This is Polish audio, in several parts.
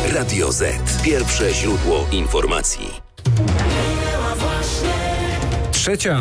Radio Z. Pierwsze źródło informacji. Trzecia.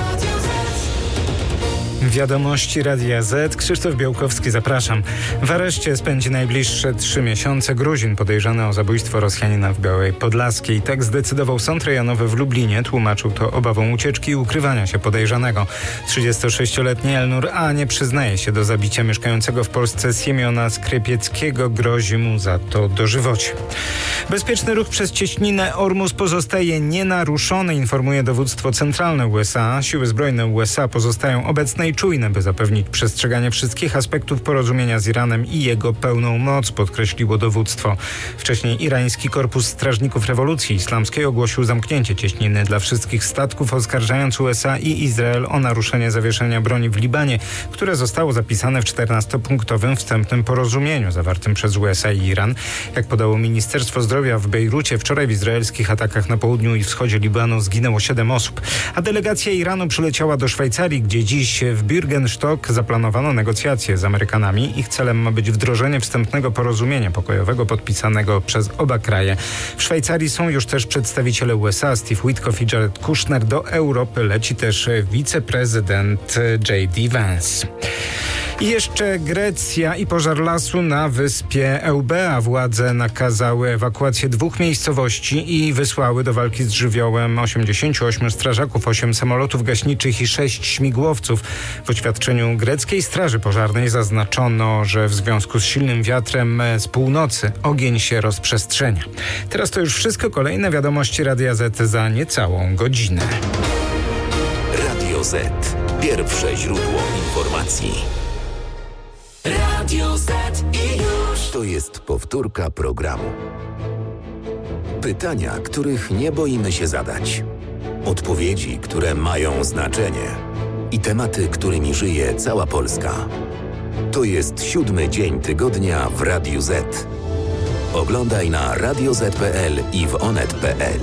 Wiadomości Radia Z. Krzysztof Białkowski, zapraszam. W areszcie spędzi najbliższe 3 miesiące Gruzin podejrzany o zabójstwo Rosjanina w Białej Podlaskiej. Tak zdecydował sąd rejonowy w Lublinie. Tłumaczył to obawą ucieczki i ukrywania się podejrzanego. 36-letni Elnur A. nie przyznaje się do zabicia mieszkającego w Polsce Siemiona Skrypieckiego. Grozi mu za to dożywocie. Bezpieczny ruch przez cieśninę Ormus pozostaje nienaruszony, informuje dowództwo centralne USA. Siły zbrojne USA pozostają obecne i czujne, by zapewnić przestrzeganie wszystkich aspektów porozumienia z Iranem i jego pełną moc, podkreśliło dowództwo. Wcześniej irański Korpus Strażników Rewolucji Islamskiej ogłosił zamknięcie cieśniny dla wszystkich statków, oskarżając USA i Izrael o naruszenie zawieszenia broni w Libanie, które zostało zapisane w 14-punktowym wstępnym porozumieniu zawartym przez USA i Iran. Jak podało Ministerstwo Zdrowia w Bejrucie, wczoraj w izraelskich atakach na południu i wschodzie Libanu zginęło 7 osób, a delegacja Iranu przyleciała do Szwajcarii, gdzie dziś w Bürgenstock zaplanowano negocjacje z Amerykanami. Ich celem ma być wdrożenie wstępnego porozumienia pokojowego podpisanego przez oba kraje. W Szwajcarii są już też przedstawiciele USA, Steve Witkoff i Jared Kushner. Do Europy leci też wiceprezydent J.D. Vance. I jeszcze Grecja i pożar lasu na wyspie Eubea. Władze nakazały ewakuację 2 miejscowości i wysłały do walki z żywiołem 88 strażaków, 8 samolotów gaśniczych i 6 śmigłowców. W oświadczeniu greckiej straży pożarnej zaznaczono, że w związku z silnym wiatrem z północy ogień się rozprzestrzenia. Teraz to już wszystko. Kolejne wiadomości Radia Z za niecałą godzinę. Radio Z. Pierwsze źródło informacji. Radio Z i już. To jest powtórka programu. Pytania, których nie boimy się zadać. Odpowiedzi, które mają znaczenie. I tematy, którymi żyje cała Polska. To jest 7. dzień tygodnia w Radiu Z. Oglądaj na radioz.pl i w onet.pl.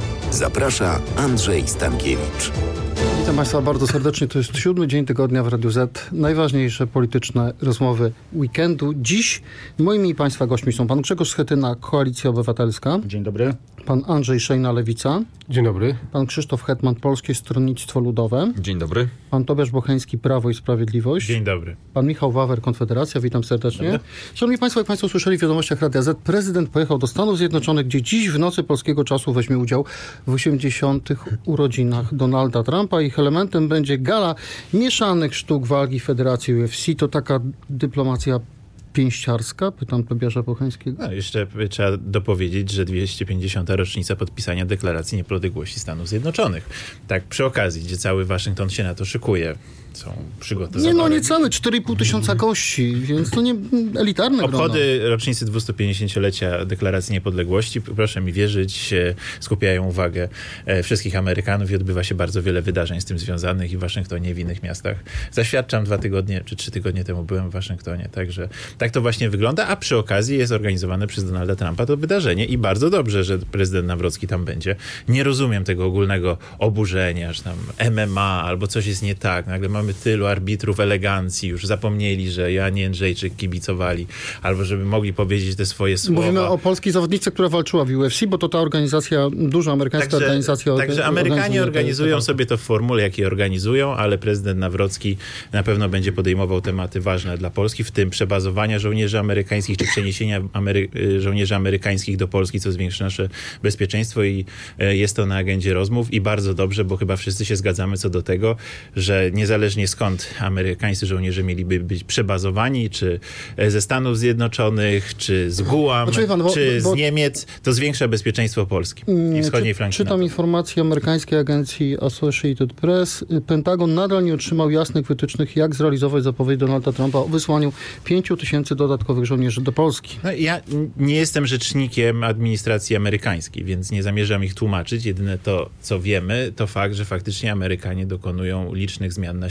Zaprasza Andrzej Stankiewicz. Witam Państwa bardzo serdecznie. To jest 7. dzień tygodnia w Radiu Z. Najważniejsze polityczne rozmowy weekendu. Dziś moimi i Państwa gośćmi są pan Grzegorz Schetyna, Koalicja Obywatelska. Dzień dobry. Pan Andrzej Szejna, Lewica. Dzień dobry. Pan Krzysztof Hetman, Polskie Stronnictwo Ludowe. Dzień dobry. Pan Tobiasz Bocheński, Prawo i Sprawiedliwość. Dzień dobry. Pan Michał Wawer, Konfederacja. Witam serdecznie. Dobry. Szanowni Państwo, jak Państwo słyszeli w wiadomościach Radia Z, prezydent pojechał do Stanów Zjednoczonych, gdzie dziś w nocy polskiego czasu weźmie udział w 80. urodzinach Donalda Trumpa. Ich elementem będzie gala mieszanych sztuk walki Federacji UFC. To taka dyplomacja pięściarska? Pytam Tobiasza Bocheńskiego. No, jeszcze trzeba dopowiedzieć, że 250. rocznica podpisania Deklaracji Niepodległości Stanów Zjednoczonych. Tak przy okazji, gdzie cały Waszyngton się na to szykuje. Są przygotowane. Niecałe 4,5 tysiąca gości, więc to nie elitarne Obchody grono. rocznicy 250-lecia Deklaracji Niepodległości, proszę mi wierzyć, skupiają uwagę wszystkich Amerykanów i odbywa się bardzo wiele wydarzeń z tym związanych i w Waszyngtonie, i w innych miastach. Zaświadczam, 2 tygodnie czy 3 tygodnie temu byłem w Waszyngtonie, także tak to właśnie wygląda, a przy okazji jest organizowane przez Donalda Trumpa to wydarzenie i bardzo dobrze, że prezydent Nawrocki tam będzie. Nie rozumiem tego ogólnego oburzenia, że tam MMA albo coś jest nie tak, nagle mamy tylu arbitrów elegancji, już zapomnieli, że Jan Jędrzejczyk kibicowali, albo żeby mogli powiedzieć te swoje słowa. Mówimy o polskiej zawodniczce, która walczyła w UFC, bo to ta organizacja, duża amerykańska organizacja. Także Amerykanie organizują sobie to w formule, jakiej organizują, ale prezydent Nawrocki na pewno będzie podejmował tematy ważne dla Polski, w tym przebazowania żołnierzy amerykańskich, czy przeniesienia żołnierzy amerykańskich do Polski, co zwiększy nasze bezpieczeństwo i jest to na agendzie rozmów i bardzo dobrze, bo chyba wszyscy się zgadzamy co do tego, że niezależnie skąd amerykańscy żołnierze mieliby być przebazowani, czy ze Stanów Zjednoczonych, czy z Guam, czy z Niemiec, to zwiększa bezpieczeństwo Polski i wschodniej flanki Czytam NATO. informację amerykańskiej agencji Associated Press. Pentagon nadal nie otrzymał jasnych wytycznych, jak zrealizować zapowiedź Donalda Trumpa o wysłaniu 5,000 dodatkowych żołnierzy do Polski. No, ja nie jestem rzecznikiem administracji amerykańskiej, więc nie zamierzam ich tłumaczyć. Jedyne to, co wiemy, to fakt, że faktycznie Amerykanie dokonują licznych zmian na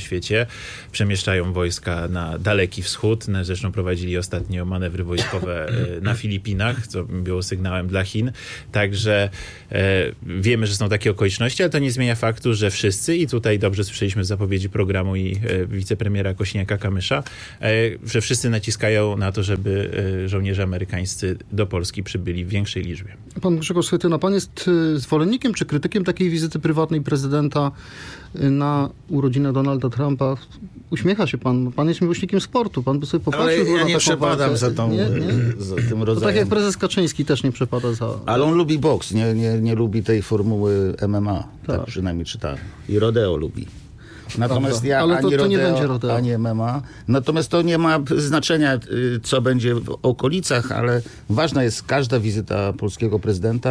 świecie. Przemieszczają wojska na Daleki Wschód. Zresztą prowadzili ostatnio manewry wojskowe na Filipinach, co było sygnałem dla Chin. Także wiemy, że są takie okoliczności, ale to nie zmienia faktu, że wszyscy, i tutaj dobrze słyszeliśmy z zapowiedzi programu i wicepremiera Kosiniaka-Kamysza, że wszyscy naciskają na to, żeby żołnierze amerykańscy do Polski przybyli w większej liczbie. Pan Grzegorz Schetyna, pan jest zwolennikiem czy krytykiem takiej wizyty prywatnej prezydenta na urodzinę Donalda Trumpa? Uśmiecha się pan. Pan jest miłośnikiem sportu. Pan by sobie popatrzył. Ale ja nie przepadam za tym rodzajem. To tak jak prezes Kaczyński też nie przepada za... Ale on lubi boks, nie lubi tej formuły MMA. Tak przynajmniej czytałem. I rodeo lubi. Natomiast ja ale ani to nie będzie rodeo, ani MMA. Natomiast to nie ma znaczenia, co będzie w okolicach, ale ważna jest każda wizyta polskiego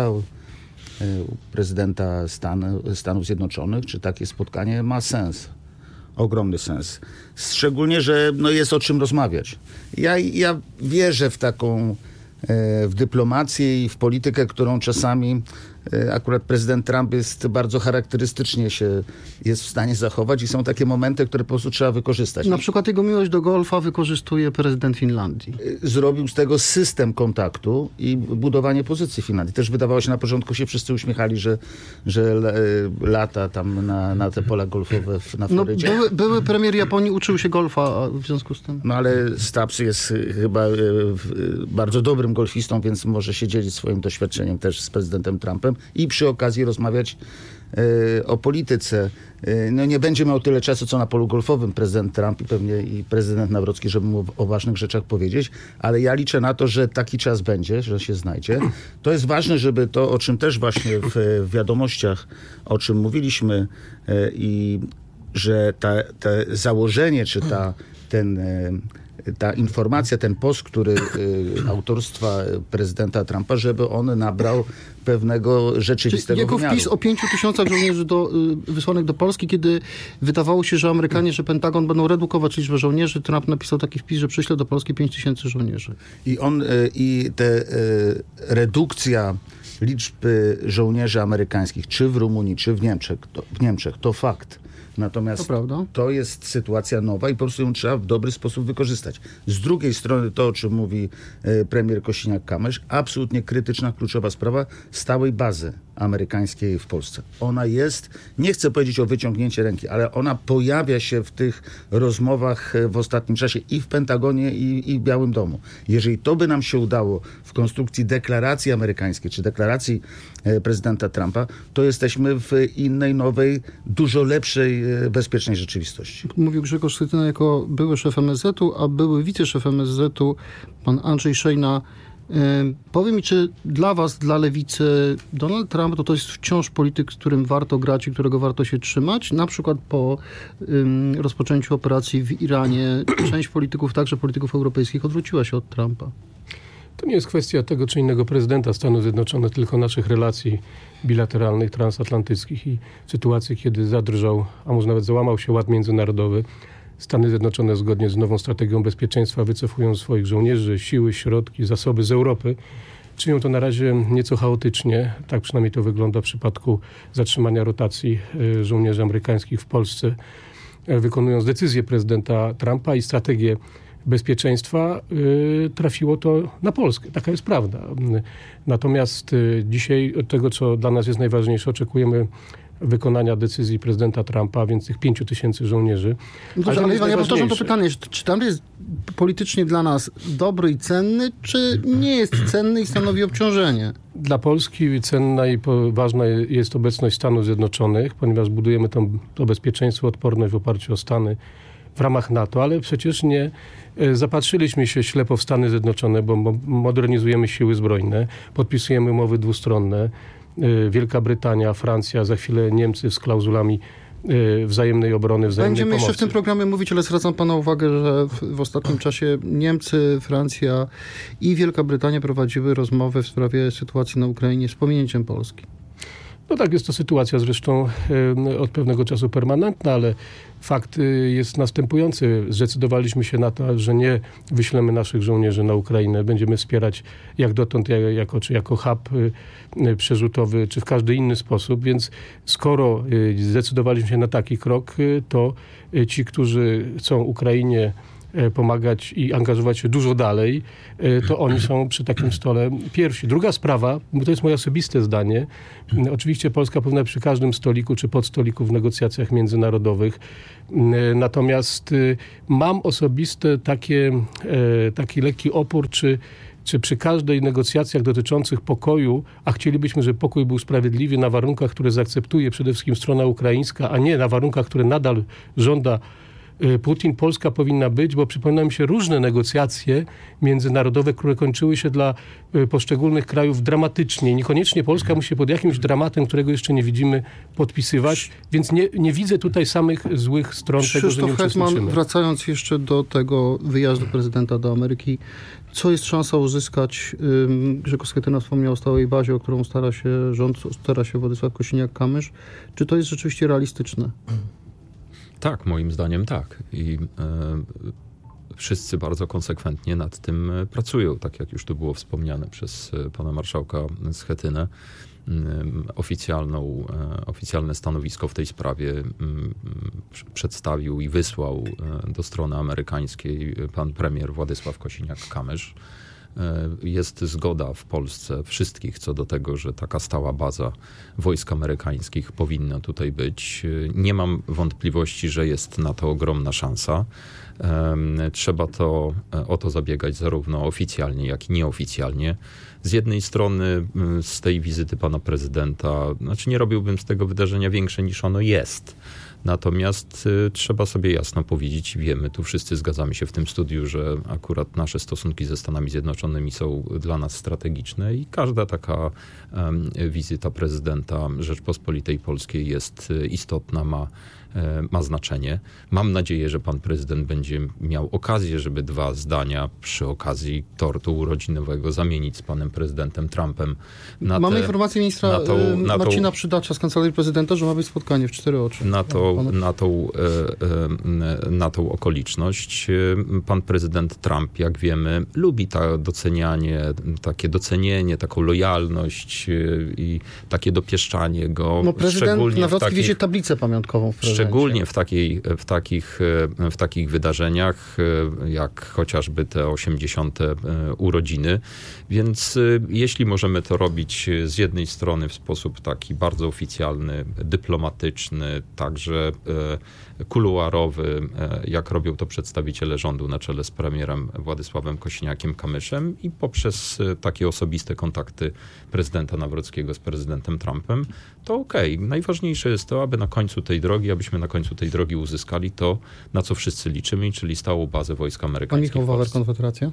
prezydenta Stanów Zjednoczonych, czy takie spotkanie ma sens. Ogromny sens. Szczególnie, że jest o czym rozmawiać. Ja wierzę w taką w dyplomację i w politykę, którą czasami akurat prezydent Trump jest bardzo charakterystycznie jest w stanie zachować i są takie momenty, które po prostu trzeba wykorzystać. Na przykład jego miłość do golfa wykorzystuje prezydent Finlandii. Zrobił z tego system kontaktu i budowanie pozycji Finlandii. Też wydawało się, na początku się wszyscy uśmiechali, że lata tam na te pola golfowe na Florydzie. Były premier Japonii uczył się golfa w związku z tym. No ale Stubbs jest chyba bardzo dobrym golfistą, więc może się dzielić swoim doświadczeniem też z prezydentem Trumpem i przy okazji rozmawiać o polityce. Nie będzie miał tyle czasu, co na polu golfowym prezydent Trump i pewnie i prezydent Nawrocki, żeby mu o ważnych rzeczach powiedzieć, ale ja liczę na to, że taki czas będzie, że się znajdzie. To jest ważne, żeby to, o czym też właśnie w wiadomościach, o czym mówiliśmy i że to założenie, czy ta informacja, ten post, który autorstwa prezydenta Trumpa, żeby on nabrał pewnego rzeczywistego jego wymiaru. wpis o 5,000 żołnierzy wysłanych do Polski, kiedy wydawało się, że Amerykanie, że Pentagon będą redukować liczbę żołnierzy, Trump napisał taki wpis, że przyśle do Polski 5,000 żołnierzy. I redukcja liczby żołnierzy amerykańskich, czy w Rumunii, czy w Niemczech, to fakt. Natomiast to jest sytuacja nowa i po prostu ją trzeba w dobry sposób wykorzystać. Z drugiej strony to, o czym mówi premier Kosiniak-Kamysz, absolutnie krytyczna, kluczowa sprawa stałej bazy amerykańskiej w Polsce. Ona jest, nie chcę powiedzieć o wyciągnięcie ręki, ale ona pojawia się w tych rozmowach w ostatnim czasie i w Pentagonie, i w Białym Domu. Jeżeli to by nam się udało w konstrukcji deklaracji amerykańskiej, czy deklaracji prezydenta Trumpa, to jesteśmy w innej, nowej, dużo lepszej, bezpiecznej rzeczywistości. Mówił Grzegorz Schetyna jako były szef MSZ-u, a były wiceszef MSZ-u, pan Andrzej Szejna. Powie mi, czy dla was, dla lewicy, Donald Trump to jest wciąż polityk, z którym warto grać i którego warto się trzymać? Na przykład po rozpoczęciu operacji w Iranie część polityków, także polityków europejskich, odwróciła się od Trumpa. To nie jest kwestia tego czy innego prezydenta Stanów Zjednoczonych, tylko naszych relacji bilateralnych, transatlantyckich i sytuacji, kiedy zadrżał, a może nawet załamał się ład międzynarodowy. Stany Zjednoczone zgodnie z nową strategią bezpieczeństwa wycofują swoich żołnierzy, siły, środki, zasoby z Europy. Czynią to na razie nieco chaotycznie. Tak przynajmniej to wygląda w przypadku zatrzymania rotacji żołnierzy amerykańskich w Polsce. Wykonując decyzję prezydenta Trumpa i strategię bezpieczeństwa, trafiło to na Polskę. Taka jest prawda. Natomiast dzisiaj od tego, co dla nas jest najważniejsze, oczekujemy wykonania decyzji prezydenta Trumpa, więc tych 5,000 żołnierzy. Ale ja powtarzam to pytanie, czy tam jest politycznie dla nas dobry i cenny, czy nie jest cenny i stanowi obciążenie? Dla Polski cenna i ważna jest obecność Stanów Zjednoczonych, ponieważ budujemy to bezpieczeństwo, odporność w oparciu o Stany w ramach NATO, ale przecież nie zapatrzyliśmy się ślepo w Stany Zjednoczone, bo modernizujemy siły zbrojne, podpisujemy umowy dwustronne. Wielka Brytania, Francja, za chwilę Niemcy z klauzulami wzajemnej obrony, wzajemnej Będziemy pomocy. jeszcze w tym programie mówić, ale zwracam pana uwagę, że w ostatnim czasie Niemcy, Francja i Wielka Brytania prowadziły rozmowę w sprawie sytuacji na Ukrainie z pominięciem Polski. No tak, jest to sytuacja zresztą od pewnego czasu permanentna, ale fakt jest następujący. Zdecydowaliśmy się na to, że nie wyślemy naszych żołnierzy na Ukrainę. Będziemy wspierać jak dotąd jako hub przerzutowy, czy w każdy inny sposób. Więc skoro zdecydowaliśmy się na taki krok, to ci, którzy chcą Ukrainie pomagać i angażować się dużo dalej, to oni są przy takim stole pierwsi. Druga sprawa, bo to jest moje osobiste zdanie, oczywiście Polska powinna przy każdym stoliku czy podstoliku w negocjacjach międzynarodowych. Natomiast mam osobiste taki lekki opór, czy przy każdej negocjacjach dotyczących pokoju, a chcielibyśmy, żeby pokój był sprawiedliwy na warunkach, które zaakceptuje przede wszystkim strona ukraińska, a nie na warunkach, które nadal żąda Putin, Polska powinna być, bo przypominają mi się różne negocjacje międzynarodowe, które kończyły się dla poszczególnych krajów dramatycznie. Niekoniecznie Polska musi pod jakimś dramatem, którego jeszcze nie widzimy, podpisywać, więc nie widzę tutaj samych złych stron tego, że nie uczestniczymy. Hetman, wracając jeszcze do tego wyjazdu prezydenta do Ameryki, co jest szansa uzyskać? Grzegorz Schetyna wspomniał o stałej bazie, o którą stara się Władysław Kosiniak-Kamysz. Czy to jest rzeczywiście realistyczne? Tak, moim zdaniem tak. I wszyscy bardzo konsekwentnie nad tym pracują, tak jak już tu było wspomniane przez pana marszałka Schetynę. Oficjalne stanowisko w tej sprawie przedstawił i wysłał do strony amerykańskiej pan premier Władysław Kosiniak-Kamysz. Jest zgoda w Polsce wszystkich co do tego, że taka stała baza wojsk amerykańskich powinna tutaj być. Nie mam wątpliwości, że jest na to ogromna szansa. Trzeba o to zabiegać zarówno oficjalnie, jak i nieoficjalnie. Z jednej strony z tej wizyty pana prezydenta, nie robiłbym z tego wydarzenia większe niż ono jest. Natomiast trzeba sobie jasno powiedzieć i wiemy, tu wszyscy zgadzamy się w tym studiu, że akurat nasze stosunki ze Stanami Zjednoczonymi są dla nas strategiczne i każda taka wizyta prezydenta Rzeczpospolitej Polskiej jest istotna, ma znaczenie. Mam nadzieję, że pan prezydent będzie miał okazję, żeby dwa zdania przy okazji tortu urodzinowego zamienić z panem prezydentem Trumpem. Mamy informację ministra Marcina Przydacza z Kancelarii Prezydenta, że ma być spotkanie w 4 oczy. Na tą okoliczność. Pan prezydent Trump, jak wiemy, lubi takie docenienie, taką lojalność i takie dopieszczanie go. No prezydent Nawrocki wiezie tablicę pamiątkową w prezencie. Szczególnie w takich wydarzeniach, jak chociażby te 80. urodziny. Więc jeśli możemy to robić z jednej strony w sposób taki bardzo oficjalny, dyplomatyczny, także kuluarowy, jak robią to przedstawiciele rządu na czele z premierem Władysławem Kosiniakiem-Kamyszem i poprzez takie osobiste kontakty prezydenta Nawrockiego z prezydentem Trumpem, to okej. Najważniejsze jest to, abyśmy na końcu tej drogi uzyskali to, na co wszyscy liczymy, czyli stałą bazę wojsk amerykańskich. Pan Michał Wawer, Konfederacja?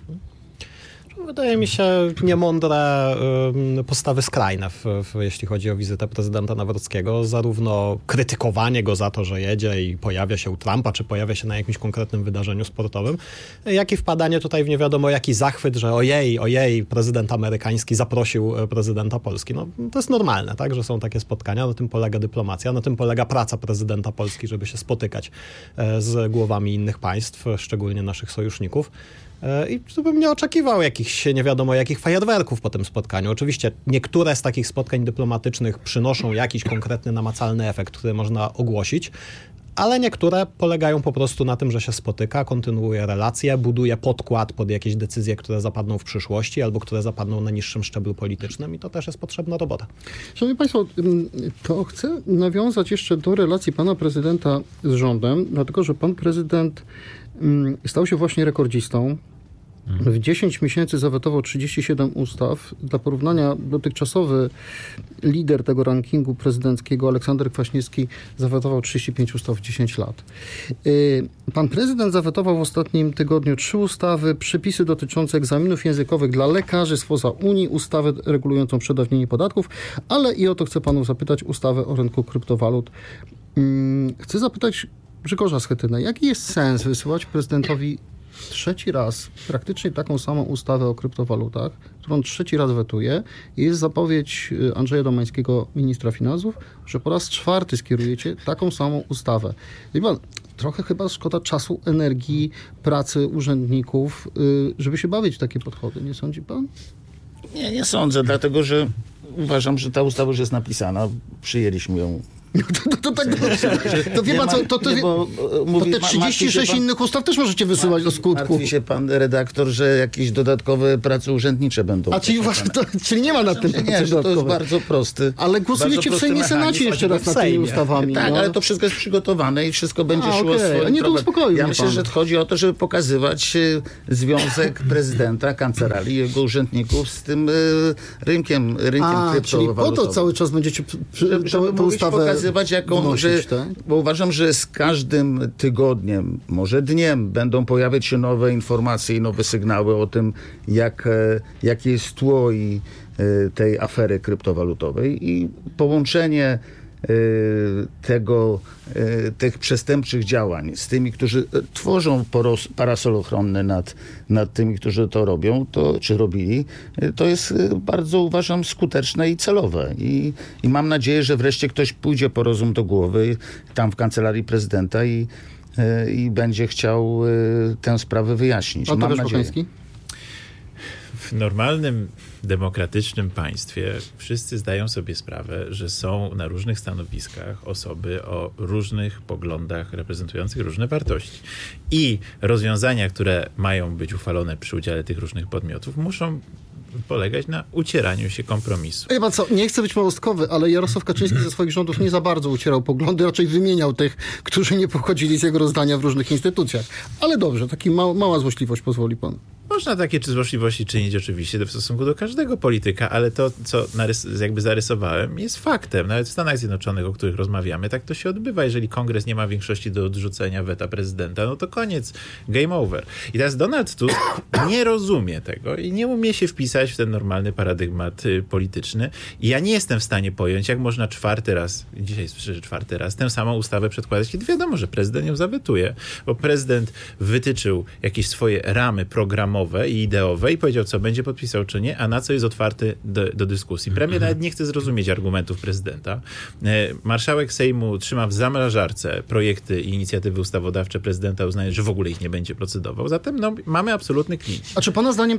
Wydaje mi się niemądre postawy skrajne, jeśli chodzi o wizytę prezydenta Nawrockiego. Zarówno krytykowanie go za to, że jedzie i pojawia się u Trumpa, czy pojawia się na jakimś konkretnym wydarzeniu sportowym, jak i wpadanie tutaj w nie wiadomo jaki zachwyt, że ojej, prezydent amerykański zaprosił prezydenta Polski. No, to jest normalne, tak, że są takie spotkania, na tym polega dyplomacja, na tym polega praca prezydenta Polski, żeby się spotykać z głowami innych państw, szczególnie naszych sojuszników. I tu bym nie oczekiwał jakichś nie wiadomo jakich fajerwerków po tym spotkaniu. Oczywiście niektóre z takich spotkań dyplomatycznych przynoszą jakiś konkretny, namacalny efekt, który można ogłosić, ale niektóre polegają po prostu na tym, że się spotyka, kontynuuje relacje, buduje podkład pod jakieś decyzje, które zapadną w przyszłości albo które zapadną na niższym szczeblu politycznym i to też jest potrzebna robota. Szanowni Państwo, to chcę nawiązać jeszcze do relacji pana prezydenta z rządem, dlatego że pan prezydent stał się właśnie rekordzistą. W 10 miesięcy zawetował 37 ustaw. Dla porównania dotychczasowy lider tego rankingu prezydenckiego, Aleksander Kwaśniewski, zawetował 35 ustaw w 10 lat. Pan prezydent zawetował w ostatnim tygodniu 3 ustawy, przepisy dotyczące egzaminów językowych dla lekarzy spoza Unii, ustawę regulującą przedawnienie podatków, ale i o to chcę panów zapytać, ustawę o rynku kryptowalut. Chcę zapytać Grzegorza Schetynę, jaki jest sens wysyłać prezydentowi trzeci raz praktycznie taką samą ustawę o kryptowalutach, którą trzeci raz wetuje. Jest zapowiedź Andrzeja Domańskiego, ministra finansów, że po raz czwarty skierujecie taką samą ustawę. Wie pan, trochę chyba szkoda czasu, energii, pracy urzędników, żeby się bawić w takie podchody. Nie sądzi pan? Nie sądzę, dlatego że uważam, że ta ustawa już jest napisana. Przyjęliśmy ją. To tak, to wie pan co, to te 36 innych ustaw też możecie wysyłać do skutku. Martwi się pan redaktor, że jakieś dodatkowe prace urzędnicze będą. A czyli nie ma nad tym nie, to jest bardzo prosty. Ale głosujecie w Sejmie, Senacie jeszcze raz nad tymi ustawami. Tak, ale to wszystko jest przygotowane i wszystko będzie szło swoim nie, to uspokoił. Ja myślę, że chodzi o to, żeby pokazywać związek prezydenta, kancelarii i jego urzędników z tym rynkiem kryptowalutowym. Czyli po to cały czas będziecie tę ustawę bo uważam, że z każdym tygodniem, może dniem będą pojawiać się nowe informacje i nowe sygnały o tym, jakie jest tło i tej afery kryptowalutowej i połączenie tych przestępczych działań z tymi, którzy tworzą parasol ochronny nad tymi, którzy to robią, czy robili, to jest bardzo, uważam, skuteczne i celowe. I mam nadzieję, że wreszcie ktoś pójdzie po rozum do głowy tam w kancelarii prezydenta i będzie chciał tę sprawę wyjaśnić. Mam nadzieję. W normalnym, demokratycznym państwie wszyscy zdają sobie sprawę, że są na różnych stanowiskach osoby o różnych poglądach, reprezentujących różne wartości. I rozwiązania, które mają być uchwalone przy udziale tych różnych podmiotów, muszą polegać na ucieraniu się kompromisu. Wie pan co, nie chcę być małostkowy, ale Jarosław Kaczyński ze swoich rządów nie za bardzo ucierał poglądy, raczej wymieniał tych, którzy nie pochodzili z jego rozdania w różnych instytucjach. Ale dobrze, taki mała złośliwość, pozwoli pan. Można takie złośliwości czynić oczywiście w stosunku do każdego polityka, ale to, co jakby zarysowałem, jest faktem. Nawet w Stanach Zjednoczonych, o których rozmawiamy, tak to się odbywa. Jeżeli kongres nie ma większości do odrzucenia weta prezydenta, no to koniec, game over. I teraz Donald Tusk nie rozumie tego i nie umie się wpisać w ten normalny paradygmat polityczny. I ja nie jestem w stanie pojąć, jak można dzisiaj słyszę, że czwarty raz, tę samą ustawę przedkładać, kiedy wiadomo, że prezydent ją zawetuje, bo prezydent wytyczył jakieś swoje ramy programowe i ideowe i powiedział, co będzie podpisał, czy nie, a na co jest otwarty do dyskusji. Premier nawet nie chce zrozumieć argumentów prezydenta. Marszałek Sejmu trzyma w zamrażarce projekty i inicjatywy ustawodawcze prezydenta, uznaje, że w ogóle ich nie będzie procedował. Zatem mamy absolutny clinch. A czy pana zdaniem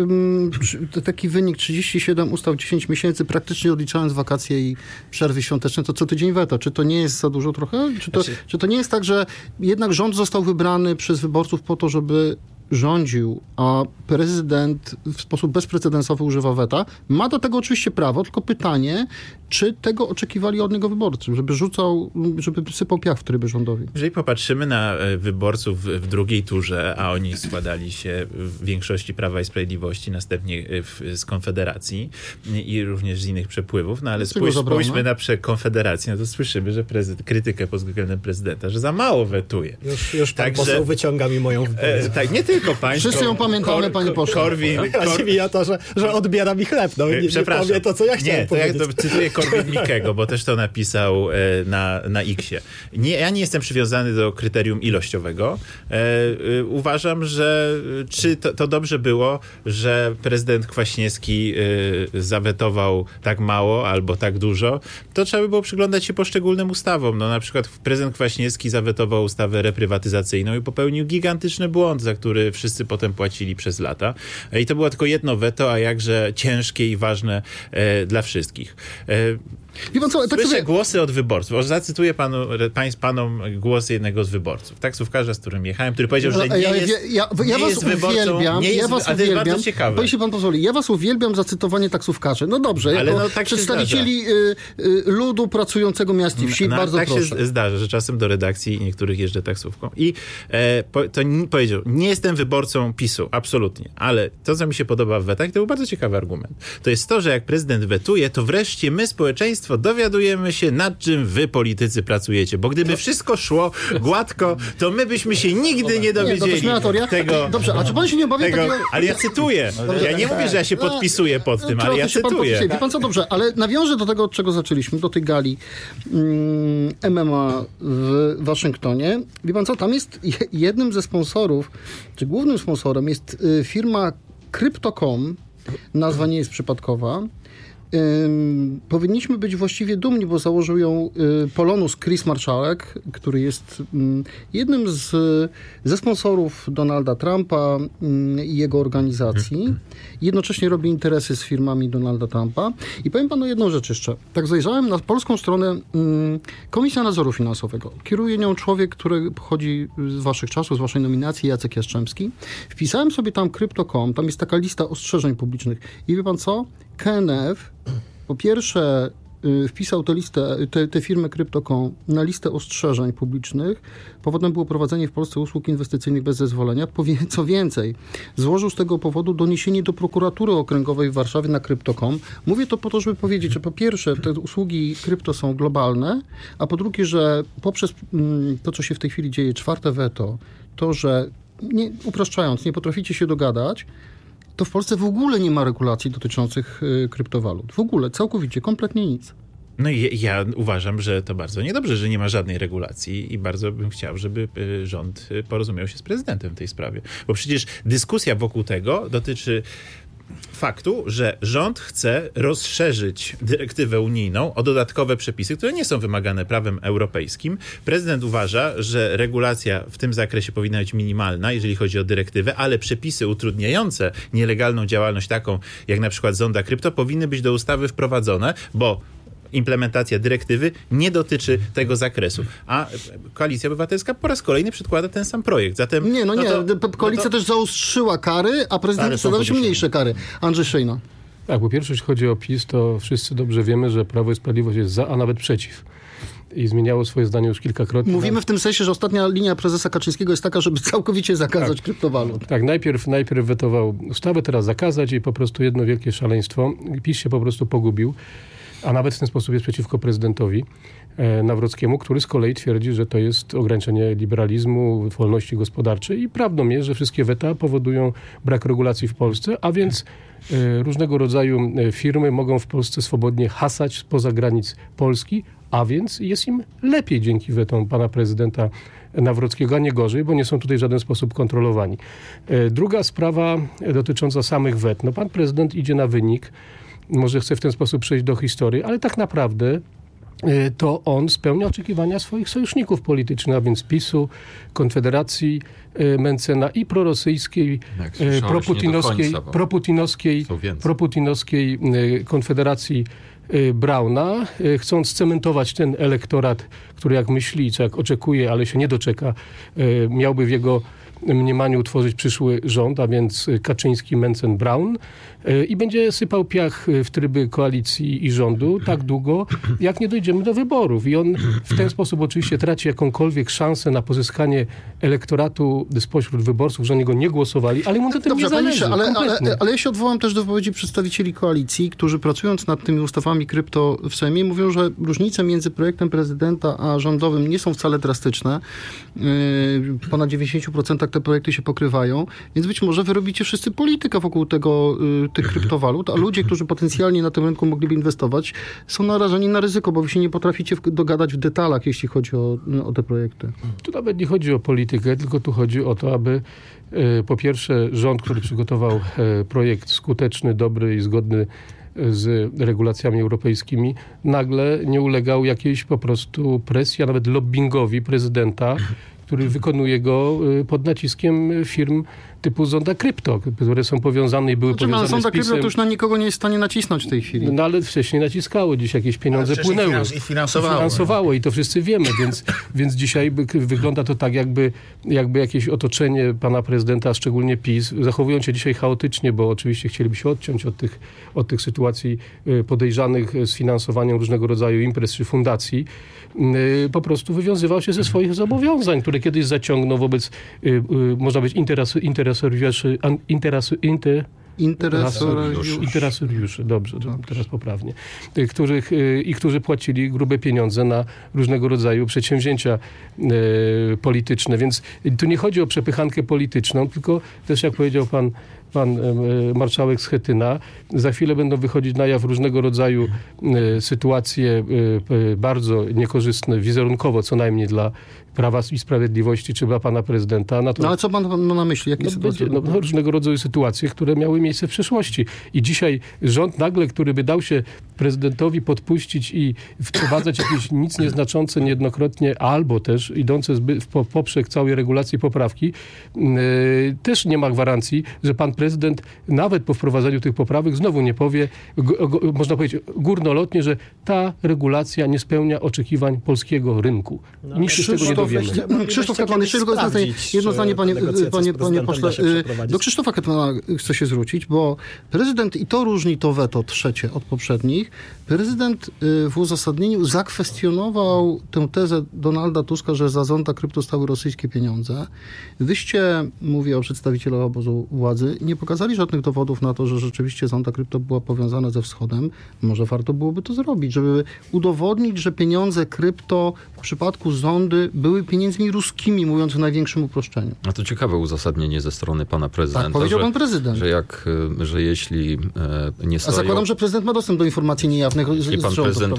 taki wynik 37 ustaw 10 miesięcy, praktycznie odliczając wakacje i przerwy świąteczne, to co tydzień weto? Czy to nie jest za dużo trochę? Czy to nie jest tak, że jednak rząd został wybrany przez wyborców po to, żeby rządził, a prezydent w sposób bezprecedensowy używa weta? Ma do tego oczywiście prawo, tylko pytanie, czy tego oczekiwali od niego wyborcy, żeby sypał piach w trybie rządowi? Jeżeli popatrzymy na wyborców w drugiej turze, a oni składali się w większości Prawa i Sprawiedliwości, następnie z Konfederacji i również z innych przepływów, no ale spójrzmy na Konfederację, no to słyszymy, że krytykę pod względem prezydenta, że za mało wetuje. Już pan poseł wyciąga mi moją wypowiedź. Tak, nie tylko państwo. Wszyscy ją pamiętamy, panie pośle. Chodzi mi o to, że odbiera mi chleb. No, nie powie to, co ja chciałem powiedzieć. Ja cytuję Korwin-Mikkego, bo też to napisał na X-ie. Ja nie jestem przywiązany do kryterium ilościowego. Uważam, że czy to dobrze było, że prezydent Kwaśniewski zawetował tak mało albo tak dużo, to trzeba by było przyglądać się poszczególnym ustawom. No, na przykład prezydent Kwaśniewski zawetował ustawę reprywatyzacyjną i popełnił gigantyczny błąd, za który wszyscy potem płacili przez lata. I to było tylko jedno weto, a jakże ciężkie i ważne dla wszystkich. Słyszę głosy od wyborców. Zacytuję panom głos jednego z wyborców. Taksówkarza, z którym jechałem, który powiedział, że nie jest wyborcą. Ja was uwielbiam. Bardzo ciekawe. Bo jeśli pan pozwoli, ja was uwielbiam za cytowanie taksówkarzy. No dobrze, ale jako tak przedstawicieli ludu pracującego miast i wsi, bardzo tak proszę. Tak się zdarza, że czasem do redakcji niektórych jeżdżę taksówką. I powiedział, nie jestem wyborcą PiS-u, absolutnie. Ale to, co mi się podoba w wetach, to był bardzo ciekawy argument. To jest to, że jak prezydent wetuje, to wreszcie my, społeczeństwo, państwo, dowiadujemy się, nad czym wy, politycy, pracujecie. Bo gdyby wszystko szło gładko, to my byśmy się nigdy nie dowiedzieli tego. Dobrze, a czy pan się nie obawia takiego... Ale ja cytuję. Ja nie mówię, że ja się podpisuję pod tym, ale ja cytuję. Wie pan co, dobrze, ale nawiążę do tego, od czego zaczęliśmy, do tej gali MMA w Waszyngtonie. Wie pan co, tam jest jednym ze sponsorów, czy głównym sponsorem jest firma Crypto.com. Nazwa nie jest przypadkowa. Powinniśmy być właściwie dumni, bo założył ją Polonus Chris Marszałek, który jest jednym ze sponsorów Donalda Trumpa i jego organizacji. Jednocześnie robi interesy z firmami Donalda Trumpa. I powiem panu jedną rzecz jeszcze. Tak zajrzałem na polską stronę Komisja Nadzoru Finansowego. Kieruje nią człowiek, który pochodzi z waszych czasów, z waszej nominacji, Jacek Jastrzębski. Wpisałem sobie tam Crypto.com, tam jest taka lista ostrzeżeń publicznych. I wie pan co? KNF po pierwsze wpisał tę firmę Crypto.com na listę ostrzeżeń publicznych. Powodem było prowadzenie w Polsce usług inwestycyjnych bez zezwolenia. Co więcej, złożył z tego powodu doniesienie do prokuratury okręgowej w Warszawie na Crypto.com. Mówię to po to, żeby powiedzieć, że po pierwsze te usługi krypto są globalne, a po drugie, że poprzez to, co się w tej chwili dzieje, czwarte weto, to, że upraszczając, nie potraficie się dogadać, to w Polsce w ogóle nie ma regulacji dotyczących kryptowalut. W ogóle, całkowicie, kompletnie nic. No i ja uważam, że to bardzo niedobrze, że nie ma żadnej regulacji i bardzo bym chciał, żeby rząd porozumiał się z prezydentem w tej sprawie. Bo przecież dyskusja wokół tego dotyczy faktu, że rząd chce rozszerzyć dyrektywę unijną o dodatkowe przepisy, które nie są wymagane prawem europejskim. Prezydent uważa, że regulacja w tym zakresie powinna być minimalna, jeżeli chodzi o dyrektywę, ale przepisy utrudniające nielegalną działalność, taką jak na przykład zonda krypto, powinny być do ustawy wprowadzone, bo implementacja dyrektywy nie dotyczy tego zakresu. A Koalicja Obywatelska po raz kolejny przedkłada ten sam projekt. Zatem, Koalicja też zaostrzyła kary, a prezydent chce dawać mniejsze kary. Andrzej Szejna. Tak, po pierwsze, jeśli chodzi o PiS, to wszyscy dobrze wiemy, że Prawo i Sprawiedliwość jest za, a nawet przeciw. I zmieniało swoje zdanie już kilkakrotnie. Mówimy w tym sensie, że ostatnia linia prezesa Kaczyńskiego jest taka, żeby całkowicie zakazać kryptowalut. Tak, najpierw wetował ustawę, teraz zakazać i po prostu jedno wielkie szaleństwo. PiS się po prostu pogubił. A nawet w ten sposób jest przeciwko prezydentowi Nawrockiemu, który z kolei twierdzi, że to jest ograniczenie liberalizmu, wolności gospodarczej i prawdą jest, że wszystkie weta powodują brak regulacji w Polsce, a więc różnego rodzaju firmy mogą w Polsce swobodnie hasać spoza granic Polski, a więc jest im lepiej dzięki wetom pana prezydenta Nawrockiego, a nie gorzej, bo nie są tutaj w żaden sposób kontrolowani. Druga sprawa dotycząca samych wet. No pan prezydent idzie na wynik, może chce w ten sposób przejść do historii, ale tak naprawdę to on spełnia oczekiwania swoich sojuszników politycznych, a więc PiS-u, Konfederacji Mencena i prorosyjskiej, proputinowskiej Konfederacji Brauna, chcąc cementować ten elektorat, który jak myśli, co jak oczekuje, ale się nie doczeka, miałby w jego mniemaniu utworzyć przyszły rząd, a więc Kaczyński, Mencen, Braun i będzie sypał piach w tryby koalicji i rządu tak długo, jak nie dojdziemy do wyborów. I on w ten sposób oczywiście traci jakąkolwiek szansę na pozyskanie elektoratu spośród wyborców, że oni go nie głosowali, ale mu na tym nie zależy. Ale ja się odwołam też do wypowiedzi przedstawicieli koalicji, którzy pracując nad tymi ustawami krypto w Sejmie mówią, że różnice między projektem prezydenta a rządowym nie są wcale drastyczne. Ponad 90% te projekty się pokrywają, więc być może wy robicie wszyscy politykę wokół tych kryptowalut, a ludzie, którzy potencjalnie na tym rynku mogliby inwestować, są narażeni na ryzyko, bo wy się nie potraficie dogadać w detalach, jeśli chodzi o te projekty. Tu nawet nie chodzi o politykę, tylko tu chodzi o to, aby po pierwsze rząd, który przygotował projekt skuteczny, dobry i zgodny z regulacjami europejskimi, nagle nie ulegał jakiejś po prostu presji, a nawet lobbingowi prezydenta, który wykonuje go pod naciskiem firm typu Zonda Krypto, które są powiązane i były powiązane Zonda z PiS-em. Krypto to już na nikogo nie jest w stanie nacisnąć w tej chwili. No ale wcześniej naciskało, dziś jakieś pieniądze płynęły. I finansowało. I to wszyscy wiemy, więc dzisiaj wygląda to tak, jakby jakieś otoczenie pana prezydenta, szczególnie PiS, zachowują się dzisiaj chaotycznie, bo oczywiście chcieliby się odciąć od tych sytuacji podejrzanych z finansowaniem różnego rodzaju imprez czy fundacji, po prostu wywiązywał się ze swoich zobowiązań, które kiedyś zaciągnął wobec, można być Interesariuszy, dobrze, teraz poprawnie, którzy płacili grube pieniądze na różnego rodzaju przedsięwzięcia polityczne. Więc tu nie chodzi o przepychankę polityczną, tylko też, jak powiedział pan marszałek Schetyna, za chwilę będą wychodzić na jaw różnego rodzaju sytuacje bardzo niekorzystne wizerunkowo, co najmniej dla Prawa i Sprawiedliwości, czy dla pana prezydenta. No ale co pan ma na myśli? Jakie sytuacje? Różnego rodzaju sytuacje, które miały miejsce w przeszłości. I dzisiaj rząd nagle, który by dał się prezydentowi podpuścić i wprowadzać jakieś nic nieznaczące niejednokrotnie, albo też idące poprzek całej regulacji poprawki, też nie ma gwarancji, że pan prezydent nawet po wprowadzeniu tych poprawek znowu nie powie, można powiedzieć górnolotnie, że ta regulacja nie spełnia oczekiwań polskiego rynku. Nikt się z tego nie dowiemy. Krzysztof Hetman, jeszcze jedno zdanie, panie pośle. Do Krzysztofa Hetmana chcę się zwrócić, bo prezydent, i to różni to weto trzecie od poprzednich, prezydent w uzasadnieniu zakwestionował tę tezę Donalda Tuska, że za zonda krypto stały rosyjskie pieniądze. Wyście, mówię o przedstawicielach obozu władzy, nie pokazali żadnych dowodów na to, że rzeczywiście zonda krypto była powiązana ze Wschodem. Może warto byłoby to zrobić, żeby udowodnić, że pieniądze krypto w przypadku zondy były pieniędzmi ruskimi, mówiąc w największym uproszczeniu. A to ciekawe uzasadnienie ze strony pana prezydenta. Tak, powiedział pan prezydent. Że jeśli nie stoją... A zakładam, że prezydent ma dostęp do informacji niejawnych jeśli pan prezydent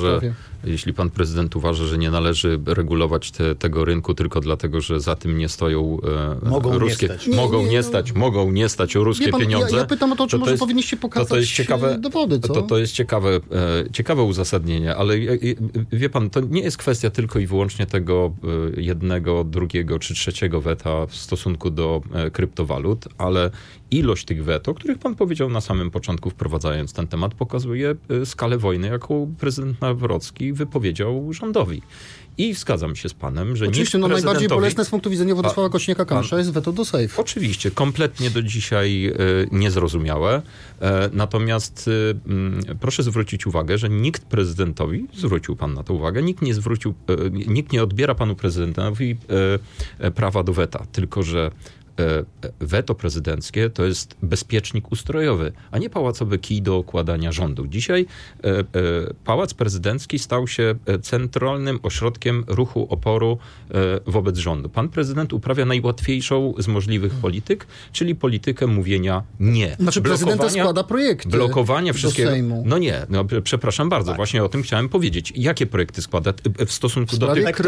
uważa, że nie należy regulować tego rynku tylko dlatego, że za tym nie stoją ruskie... Mogą nie stać o ruskie pieniądze. Ja pytam o to, czy może powinniście pokazać dowody, co? To jest ciekawe uzasadnienie, ale wie pan, to nie jest kwestia tylko i wyłącznie tego jednego, drugiego czy trzeciego weta w stosunku do kryptowalut, ale ilość tych wet, o których pan powiedział na samym początku, wprowadzając ten temat, pokazuje skalę wojny, jaką prezydent Nawrocki wypowiedział rządowi. I zgadzam się z panem, że oczywiście, najbardziej bolesne z punktu widzenia Władysława Kosiniaka-Kamysza jest weto do sejfu. Oczywiście, kompletnie do dzisiaj niezrozumiałe. Natomiast proszę zwrócić uwagę, że nikt prezydentowi, zwrócił pan na to uwagę, nikt nie odbiera panu prezydentowi prawa do weta, tylko że weto prezydenckie to jest bezpiecznik ustrojowy, a nie pałacowy kij do okładania rządu. Dzisiaj Pałac Prezydencki stał się centralnym ośrodkiem ruchu oporu wobec rządu. Pan prezydent uprawia najłatwiejszą z możliwych polityk, czyli politykę mówienia nie. Znaczy prezydent składa projekty blokowanie wszystkiego. Do Sejmu. No nie, przepraszam bardzo, właśnie o tym chciałem powiedzieć. Jakie projekty składa w stosunku do tych...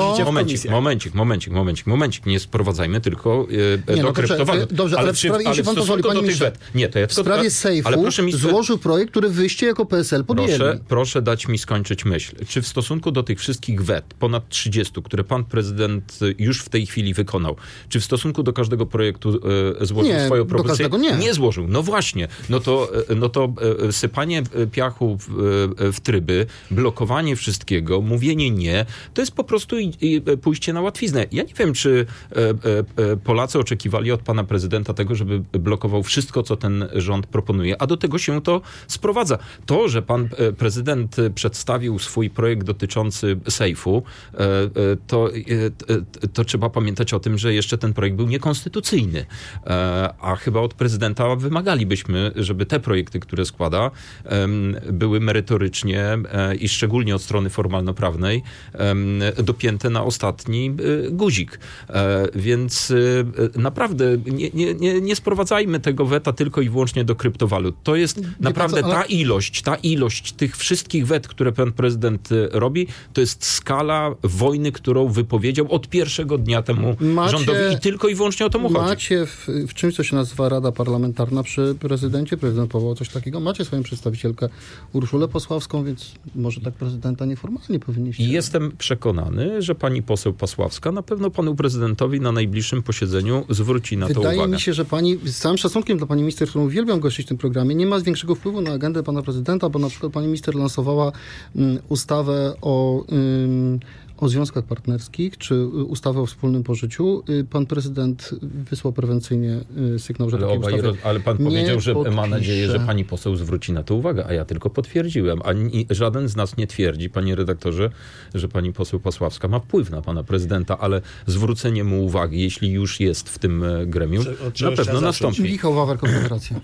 Momencik, nie sprowadzajmy tylko do kryptowalut. Dobrze, ale w sprawie sejfu złożył projekt, który wyście jako PSL podjęli. Proszę dać mi skończyć myśl. Czy w stosunku do tych wszystkich wet, ponad 30, które pan prezydent już w tej chwili wykonał, czy w stosunku do każdego projektu złożył swoją propozycję? Nie złożył. No właśnie. No to sypanie piachu w tryby, blokowanie wszystkiego, mówienie nie, to jest po prostu pójście na łatwiznę. Ja nie wiem, czy Polacy oczekiwali od pana prezydenta tego, żeby blokował wszystko, co ten rząd proponuje, a do tego się to sprowadza. To, że pan prezydent przedstawił swój projekt dotyczący sejfu, to trzeba pamiętać o tym, że jeszcze ten projekt był niekonstytucyjny, a chyba od prezydenta wymagalibyśmy, żeby te projekty, które składa, były merytorycznie i szczególnie od strony formalno-prawnej dopięte na ostatni guzik. Więc naprawdę nie sprowadzajmy tego weta tylko i wyłącznie do kryptowalut. To jest naprawdę ta ilość tych wszystkich wet, które pan prezydent robi, to jest skala wojny, którą wypowiedział od pierwszego dnia temu rządowi i tylko i wyłącznie o to mu chodzi. Macie w czymś, co się nazywa Rada Parlamentarna przy prezydencie, prezydent powołał coś takiego, macie swoją przedstawicielkę Urszulę Pasławską, więc może tak prezydenta nieformalnie powinniście... Jestem przekonany, że pani poseł Pasławska na pewno panu prezydentowi na najbliższym posiedzeniu zwróci na to uwagę. Wydaje mi się, że pani, z całym szacunkiem dla pani minister, którą uwielbiam gościć w tym programie, nie ma większego wpływu na agendę pana prezydenta, bo na przykład pani minister lansowała ustawę o związkach partnerskich, czy ustawy o wspólnym pożyciu, pan prezydent wysłał prewencyjnie sygnał, że takiej ustawy ale pan powiedział, że podpisze. ma nadzieję, że pani poseł zwróci na to uwagę, a ja tylko potwierdziłem. Żaden z nas nie twierdzi, panie redaktorze, że pani poseł Pasławska ma wpływ na pana prezydenta, ale zwrócenie mu uwagi, jeśli już jest w tym gremium, na pewno nastąpi. Michał Wawer, Konfederacja.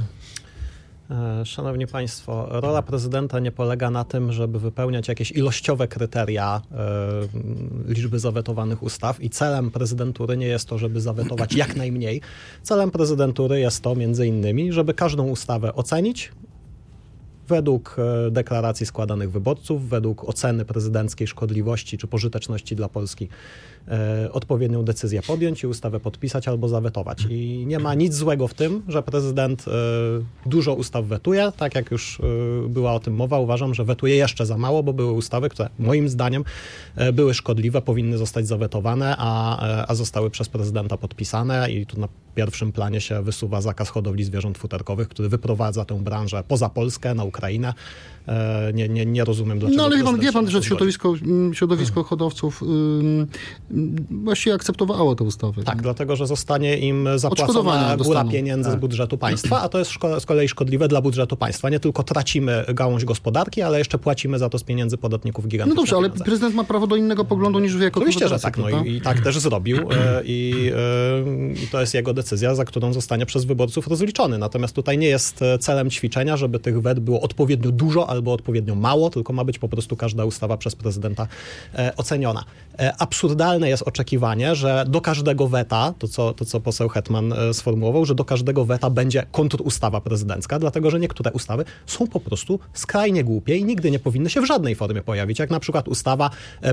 Szanowni Państwo, rola prezydenta nie polega na tym, żeby wypełniać jakieś ilościowe kryteria liczby zawetowanych ustaw i celem prezydentury nie jest to, żeby zawetować jak najmniej. Celem prezydentury jest to między innymi, żeby każdą ustawę ocenić według deklaracji składanych wyborców, według oceny prezydenckiej szkodliwości czy pożyteczności dla Polski odpowiednią decyzję podjąć i ustawę podpisać albo zawetować. I nie ma nic złego w tym, że prezydent dużo ustaw wetuje. Tak jak już była o tym mowa, uważam, że wetuje jeszcze za mało, bo były ustawy, które moim zdaniem były szkodliwe, powinny zostać zawetowane, a zostały przez prezydenta podpisane i tu na pierwszym planie się wysuwa zakaz hodowli zwierząt futerkowych, który wyprowadza tę branżę poza Polskę, na Ukrainę. Nie rozumiem, dlaczego. No ale wie pan, że środowisko hodowców właściwie akceptowało te ustawy. Tak, dlatego, że zostanie im zapłacona góra pieniędzy z budżetu państwa, a to jest z kolei szkodliwe dla budżetu państwa. Nie tylko tracimy gałąź gospodarki, ale jeszcze płacimy za to z pieniędzy podatników gigantycznych. No dobrze, ale prezydent ma prawo do innego poglądu niż wy jako Oczywiście, że tak. No i tak też zrobił i to jest jego decyzja, za którą zostanie przez wyborców rozliczony. Natomiast tutaj nie jest celem ćwiczenia, żeby tych wet było odpowiednio dużo albo odpowiednio mało, tylko ma być po prostu każda ustawa przez prezydenta oceniona. Absurdalne jest oczekiwanie, że do każdego weta, to co poseł Hetman sformułował, że do każdego weta będzie kontrustawa prezydencka, dlatego że niektóre ustawy są po prostu skrajnie głupie i nigdy nie powinny się w żadnej formie pojawić, jak na przykład ustawa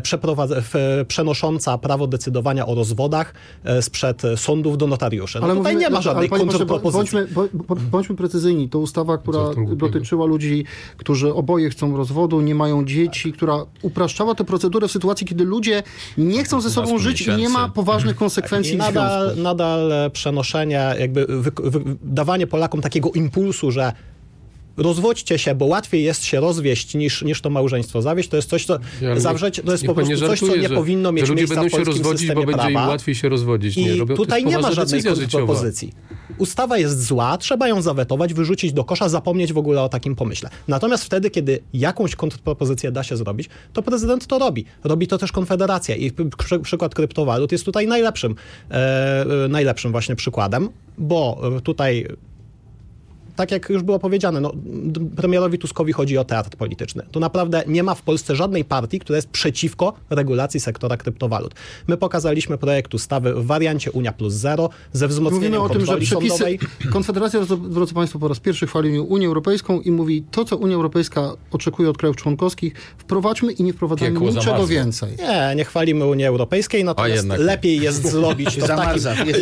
przenosząca prawo decydowania o rozwodach sprzed sądów do notariuszy. No tutaj nie ma żadnej kontrpropozycji. Bądźmy precyzyjni. To ustawa, która dotyczyła ludzi, którzy oboje chcą rozwodu, nie mają dzieci, która upraszczała tę procedurę w sytuacji, kiedy ludzie nie chcą ze sobą żyć i nie ma poważnych konsekwencji. Nadal przenoszenie, jakby dawanie Polakom takiego impulsu, że rozwodźcie się, bo łatwiej jest się rozwieść niż to małżeństwo zawieść. To jest coś, co zawrzeć, to jest po prostu coś, co nie powinno mieć miejsca w polskim systemie prawa. Bo będzie im łatwiej się rozwodzić. I tutaj nie ma żadnej kontrpropozycji. Ustawa jest zła, trzeba ją zawetować, wyrzucić do kosza, zapomnieć w ogóle o takim pomyśle. Natomiast wtedy, kiedy jakąś kontrpropozycję da się zrobić, to prezydent to robi. Robi to też Konfederacja i przykład kryptowalut jest tutaj najlepszym właśnie przykładem, bo tutaj tak jak już było powiedziane, premierowi Tuskowi chodzi o teatr polityczny. Tu naprawdę nie ma w Polsce żadnej partii, która jest przeciwko regulacji sektora kryptowalut. My pokazaliśmy projekt ustawy w wariancie Unia plus 0 ze wzmocnieniem kontroli sądowej. Konfederacja, drodzy Państwo, po raz pierwszy chwali Unię Europejską i mówi, to co Unia Europejska oczekuje od krajów członkowskich, wprowadźmy i nie wprowadzamy niczego więcej. Nie chwalimy Unii Europejskiej, natomiast lepiej jest zrobić to w takim...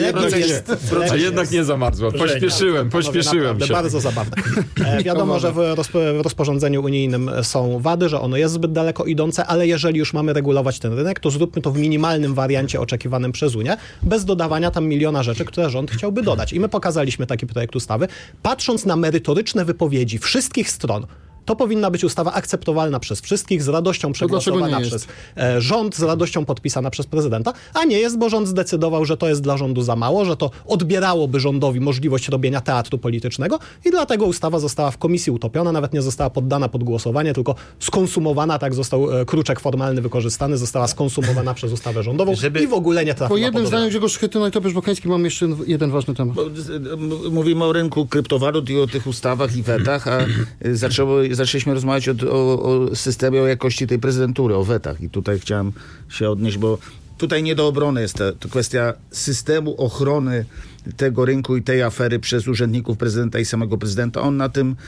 A jednak nie zamarzła. Pośpieszyłem się. Bardzo zabawne. Wiadomo, że w rozporządzeniu unijnym są wady, że ono jest zbyt daleko idące, ale jeżeli już mamy regulować ten rynek, to zróbmy to w minimalnym wariancie oczekiwanym przez Unię, bez dodawania tam miliona rzeczy, które rząd chciałby dodać. I my pokazaliśmy taki projekt ustawy. Patrząc na merytoryczne wypowiedzi wszystkich stron, to powinna być ustawa akceptowalna przez wszystkich, z radością przegłosowana przez rząd, z radością podpisana przez prezydenta, a nie jest, bo rząd zdecydował, że to jest dla rządu za mało, że to odbierałoby rządowi możliwość robienia teatru politycznego i dlatego ustawa została w komisji utopiona, nawet nie została poddana pod głosowanie, tylko skonsumowana, tak został kruczek formalny wykorzystany, została skonsumowana przez ustawę rządową i w ogóle nie trafiła. Po jednym zdaniu Grzegorz Schetyna i Tobisz Bokeński mam jeszcze jeden ważny temat. Mówimy o rynku kryptowalut i o tych ustawach i wetach, a zaczęliśmy rozmawiać o systemie, o jakości tej prezydentury, o wetach. I tutaj chciałem się odnieść, bo tutaj nie do obrony jest to kwestia systemu ochrony tego rynku i tej afery przez urzędników prezydenta i samego prezydenta. On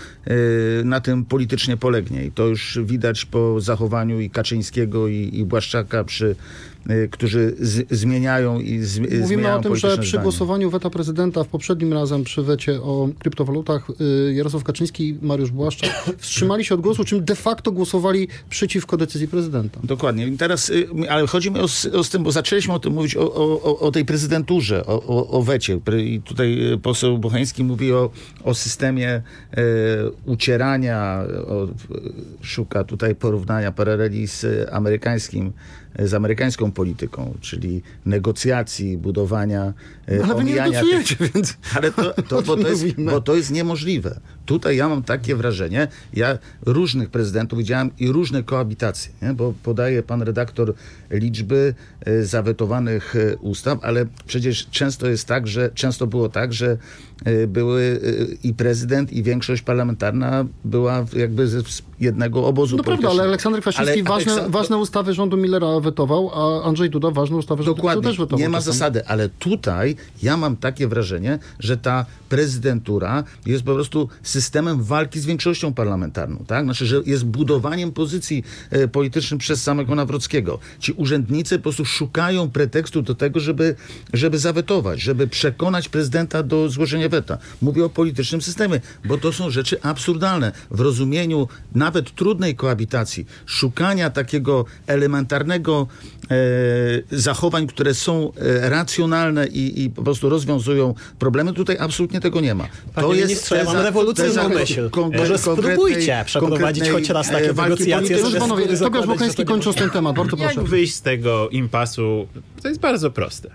na tym politycznie polegnie. I to już widać po zachowaniu i Kaczyńskiego, i Błaszczaka, którzy zmieniają i zmieniają. Mówimy o tym, że przy zdanie. Głosowaniu weta prezydenta w poprzednim razem przy wecie o kryptowalutach Jarosław Kaczyński i Mariusz Błaszczak wstrzymali się od głosu, czym de facto głosowali przeciwko decyzji prezydenta. Dokładnie. I teraz, ale chodzi mi o tym, bo zaczęliśmy o tym mówić, o tej prezydenturze, o wecie. i tutaj poseł Bocheński mówi o systemie ucierania, szuka tutaj porównania, paraleli z amerykańską polityką, czyli negocjacji, budowania, ale wy nie negocjujecie, więc... Ale bo to jest niemożliwe. Tutaj ja mam takie wrażenie, ja różnych prezydentów widziałem i różne koabitacje, nie? Bo podaje pan redaktor liczby zawetowanych ustaw, ale przecież często było tak, że były i prezydent, i większość parlamentarna była jakby z jednego obozu politycznego. Prawda, ale Aleksander Kwaśniewski ważne ustawy rządu Millera wetował, a Andrzej Duda ważne ustawy rządu PiS-u też wetował. Nie ma zasady, ale tutaj ja mam takie wrażenie, że ta prezydentura jest po prostu systemem walki z większością parlamentarną, tak? Znaczy, że jest budowaniem pozycji politycznych przez samego Nawrockiego. Ci urzędnicy po prostu szukają pretekstu do tego, żeby zawetować, żeby przekonać prezydenta do złożenia weta. Mówię o politycznym systemie, bo to są rzeczy absurdalne. W rozumieniu nawet trudnej koabitacji, szukania takiego elementarnego zachowań, które są racjonalne i po prostu rozwiązują problemy, tutaj absolutnie tego nie ma. Panie ministrze, ja mam rewolucyjną myśl. Może spróbujcie przeprowadzić choć raz takie negocjacje. Tobiasz Bocheński, kończąc ten temat, bardzo proszę. Jak wyjść z tego impasu? To jest bardzo proste.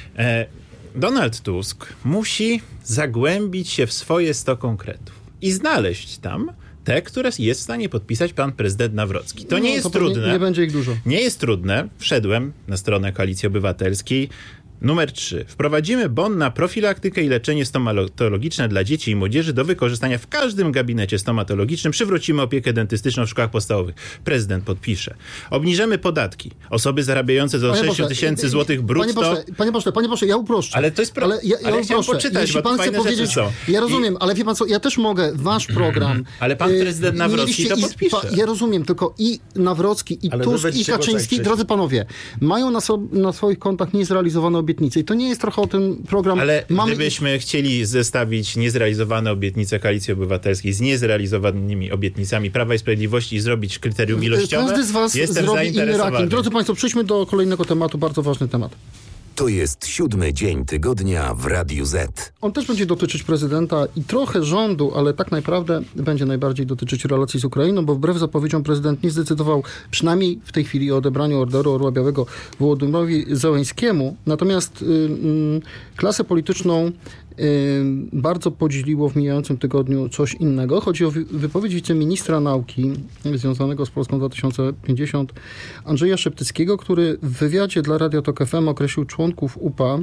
Donald Tusk musi zagłębić się w swoje 100 konkretów i znaleźć tam te, które jest w stanie podpisać pan prezydent Nawrocki. To nie jest trudne. Nie będzie ich dużo. Nie jest trudne. Wszedłem na stronę Koalicji Obywatelskiej. Numer 3. Wprowadzimy bon na profilaktykę i leczenie stomatologiczne dla dzieci i młodzieży do wykorzystania w każdym gabinecie stomatologicznym. Przywrócimy opiekę dentystyczną w szkołach podstawowych. Prezydent podpisze. Obniżymy podatki. Osoby zarabiające do 6 tysięcy złotych brutto... Panie pośle, ja uproszczę. Ale to jest ja chciałem poczytać, jeśli bo pan fajne chce powiedzieć, są. Ja rozumiem, ale wie pan co, ja też mogę, wasz program... Ale pan prezydent Nawrocki to podpisze. Ja rozumiem, tylko i Nawrocki, i Tusk, i Kaczyński, drodzy panowie, mają na swoich kontach niezrealizowane obietnice. I to nie jest trochę o tym program... Ale gdybyśmy chcieli zestawić niezrealizowane obietnice Koalicji Obywatelskiej z niezrealizowanymi obietnicami Prawa i Sprawiedliwości i zrobić kryterium ilościowe, każdy z was jestem zrobi inny zainteresowany. ranking. Drodzy państwo, przejdźmy do kolejnego tematu, bardzo ważny temat. To jest 7. dzień tygodnia w Radiu Z. On też będzie dotyczyć prezydenta i trochę rządu, ale tak naprawdę będzie najbardziej dotyczyć relacji z Ukrainą, bo wbrew zapowiedziom prezydent nie zdecydował przynajmniej w tej chwili o odebraniu Orderu Orła Białego Wołodymyrowi Zełenskiemu. Natomiast klasę polityczną bardzo podzieliło w mijającym tygodniu coś innego. Chodzi o wypowiedź wiceministra nauki związanego z Polską 2050 Andrzeja Szeptyckiego, który w wywiadzie dla Radia Tok FM określił członków UPA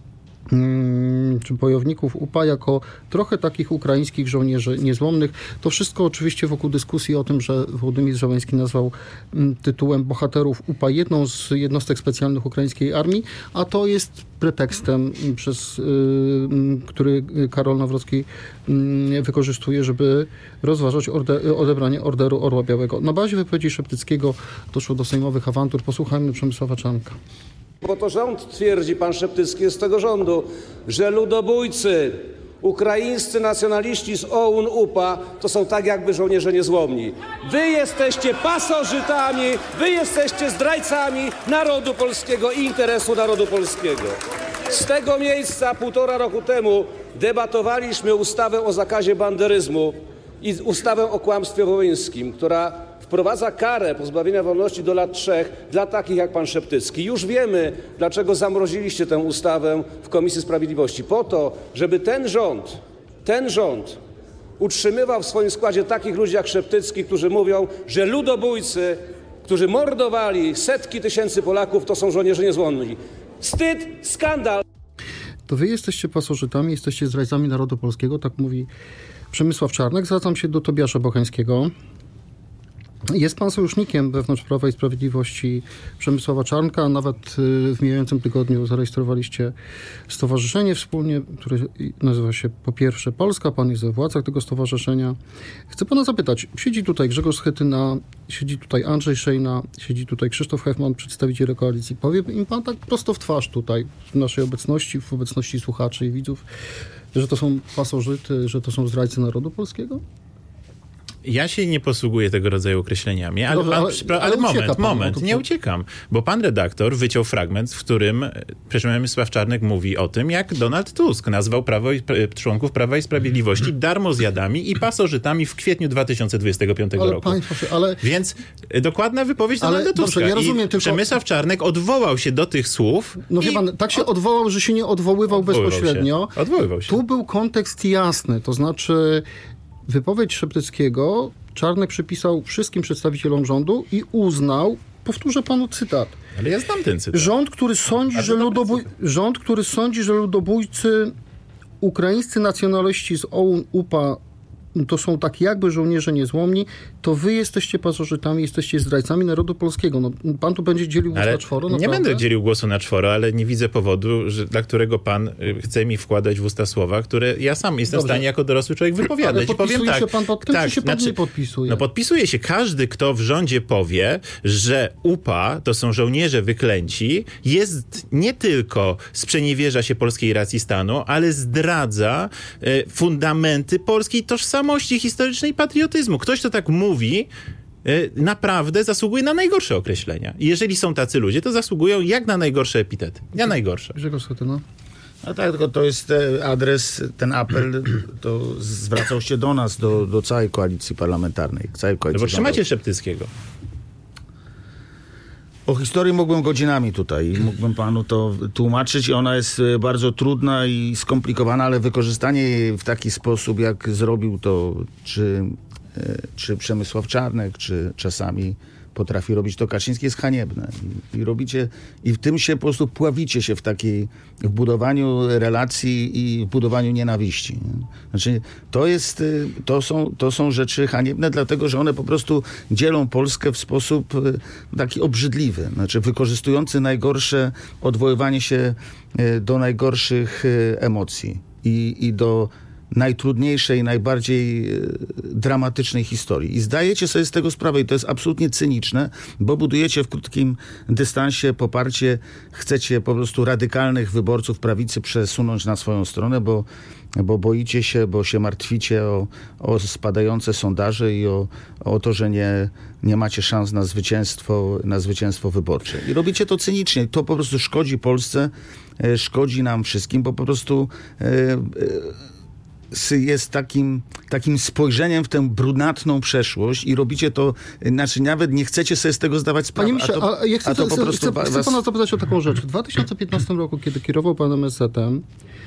czy bojowników UPA jako trochę takich ukraińskich żołnierzy niezłomnych. To wszystko oczywiście wokół dyskusji o tym, że Wołodymyr Zełenski nazwał tytułem bohaterów UPA jedną z jednostek specjalnych ukraińskiej armii, a to jest pretekstem, który Karol Nawrocki wykorzystuje, żeby rozważać odebranie Orderu Orła Białego. Na bazie wypowiedzi Szeptyckiego doszło do sejmowych awantur. Posłuchajmy Przemysława Czarnka. Bo to rząd twierdzi, pan Szeptycki jest z tego rządu, że ludobójcy, ukraińscy nacjonaliści z OUN, UPA to są tak jakby żołnierze niezłomni. Wy jesteście pasożytami, wy jesteście zdrajcami narodu polskiego i interesu narodu polskiego. Z tego miejsca 1,5 roku temu debatowaliśmy ustawę o zakazie banderyzmu i ustawę o kłamstwie wołyńskim, która wprowadza karę pozbawienia wolności do lat 3 dla takich jak pan Szeptycki. Już wiemy, dlaczego zamroziliście tę ustawę w Komisji Sprawiedliwości. Po to, żeby ten rząd utrzymywał w swoim składzie takich ludzi jak Szeptycki, którzy mówią, że ludobójcy, którzy mordowali setki tysięcy Polaków, to są żołnierze niezłomni. Wstyd, skandal. To wy jesteście pasożytami, jesteście zdrajcami narodu polskiego, tak mówi Przemysław Czarnek. Zwracam się do Tobiasza Bocheńskiego. Jest pan sojusznikiem wewnątrz Prawa i Sprawiedliwości Przemysława Czarnka, a nawet w mijającym tygodniu zarejestrowaliście stowarzyszenie wspólnie, które nazywa się Po Pierwsze Polska. Pan jest we władzach tego stowarzyszenia. Chcę pana zapytać, siedzi tutaj Grzegorz Schetyna, siedzi tutaj Andrzej Szejna, siedzi tutaj Krzysztof Hefman, przedstawiciele koalicji. Powie im pan tak prosto w twarz tutaj, w naszej obecności, w obecności słuchaczy i widzów, że to są pasożyty, że to są zdrajcy narodu polskiego? Ja się nie posługuję tego rodzaju określeniami, ale Dobrze, moment, nie uciekam, bo pan redaktor wyciął fragment, w którym Przemysław Czarnek mówi o tym, jak Donald Tusk nazwał członków Prawa i Sprawiedliwości darmozjadami i pasożytami w kwietniu 2025 roku. Więc dokładna wypowiedź Donalda Tuska. Dobrze, ja rozumiem, tylko... Przemysław Czarnek odwołał się do tych słów. No wie pan, tak się odwołał, że się nie odwoływał bezpośrednio. Odwoływał się. Tu był kontekst jasny, to znaczy wypowiedź Szeptyckiego Czarnek przypisał wszystkim przedstawicielom rządu i uznał, powtórzę panu cytat. Ale ja znam ten cytat. Rząd, który sądzi, że ludobójcy ukraińscy nacjonaliści z OUN, UPA to są tak jakby żołnierze niezłomni, to wy jesteście pasożytami, jesteście zdrajcami narodu polskiego. No, pan tu będzie dzielił głos na czworo? Nie będę dzielił głosu na czworo, ale nie widzę powodu, dla którego pan chce mi wkładać w usta słowa, które ja sam jestem w stanie jako dorosły człowiek wypowiadać. Ale podpisuje się pan pod tym, czy się pan nie podpisuje? No podpisuje się. Każdy, kto w rządzie powie, że UPA to są żołnierze wyklęci, nie tylko sprzeniewierza się polskiej racji stanu, ale zdradza fundamenty polskiej tożsamości historycznej i patriotyzmu. Ktoś, kto tak mówi, naprawdę zasługuje na najgorsze określenia. I jeżeli są tacy ludzie, to zasługują jak na najgorsze epitety. Ja najgorsze. A tak, tylko to jest adres, ten apel, to zwracał się do nas, do całej koalicji parlamentarnej. No bo trzymacie Szeptyckiego. O historii mógłbym godzinami tutaj i mógłbym panu to tłumaczyć i ona jest bardzo trudna i skomplikowana, ale wykorzystanie jej w taki sposób, jak zrobił to czy Przemysław Czarnek, czy czasami potrafi robić to Kaczyński, jest haniebne. I w tym się po prostu pławicie się w budowaniu relacji i w budowaniu nienawiści. Znaczy, to są rzeczy haniebne, dlatego, że one po prostu dzielą Polskę w sposób taki obrzydliwy. Znaczy, wykorzystujący najgorsze, odwoływanie się do najgorszych emocji i do najtrudniejszej, najbardziej dramatycznej historii. I zdajecie sobie z tego sprawę i to jest absolutnie cyniczne, bo budujecie w krótkim dystansie poparcie, chcecie po prostu radykalnych wyborców prawicy przesunąć na swoją stronę, bo boicie się, bo się martwicie o spadające sondaże i o to, że nie macie szans na zwycięstwo wyborcze. I robicie to cynicznie. To po prostu szkodzi Polsce, szkodzi nam wszystkim, bo po prostu jest takim spojrzeniem w tę brunatną przeszłość i robicie to, znaczy nawet nie chcecie sobie z tego zdawać sprawy. Panie ministrze, chcę pana zapytać o taką rzecz. W 2015 roku, kiedy kierował pan MSZ-em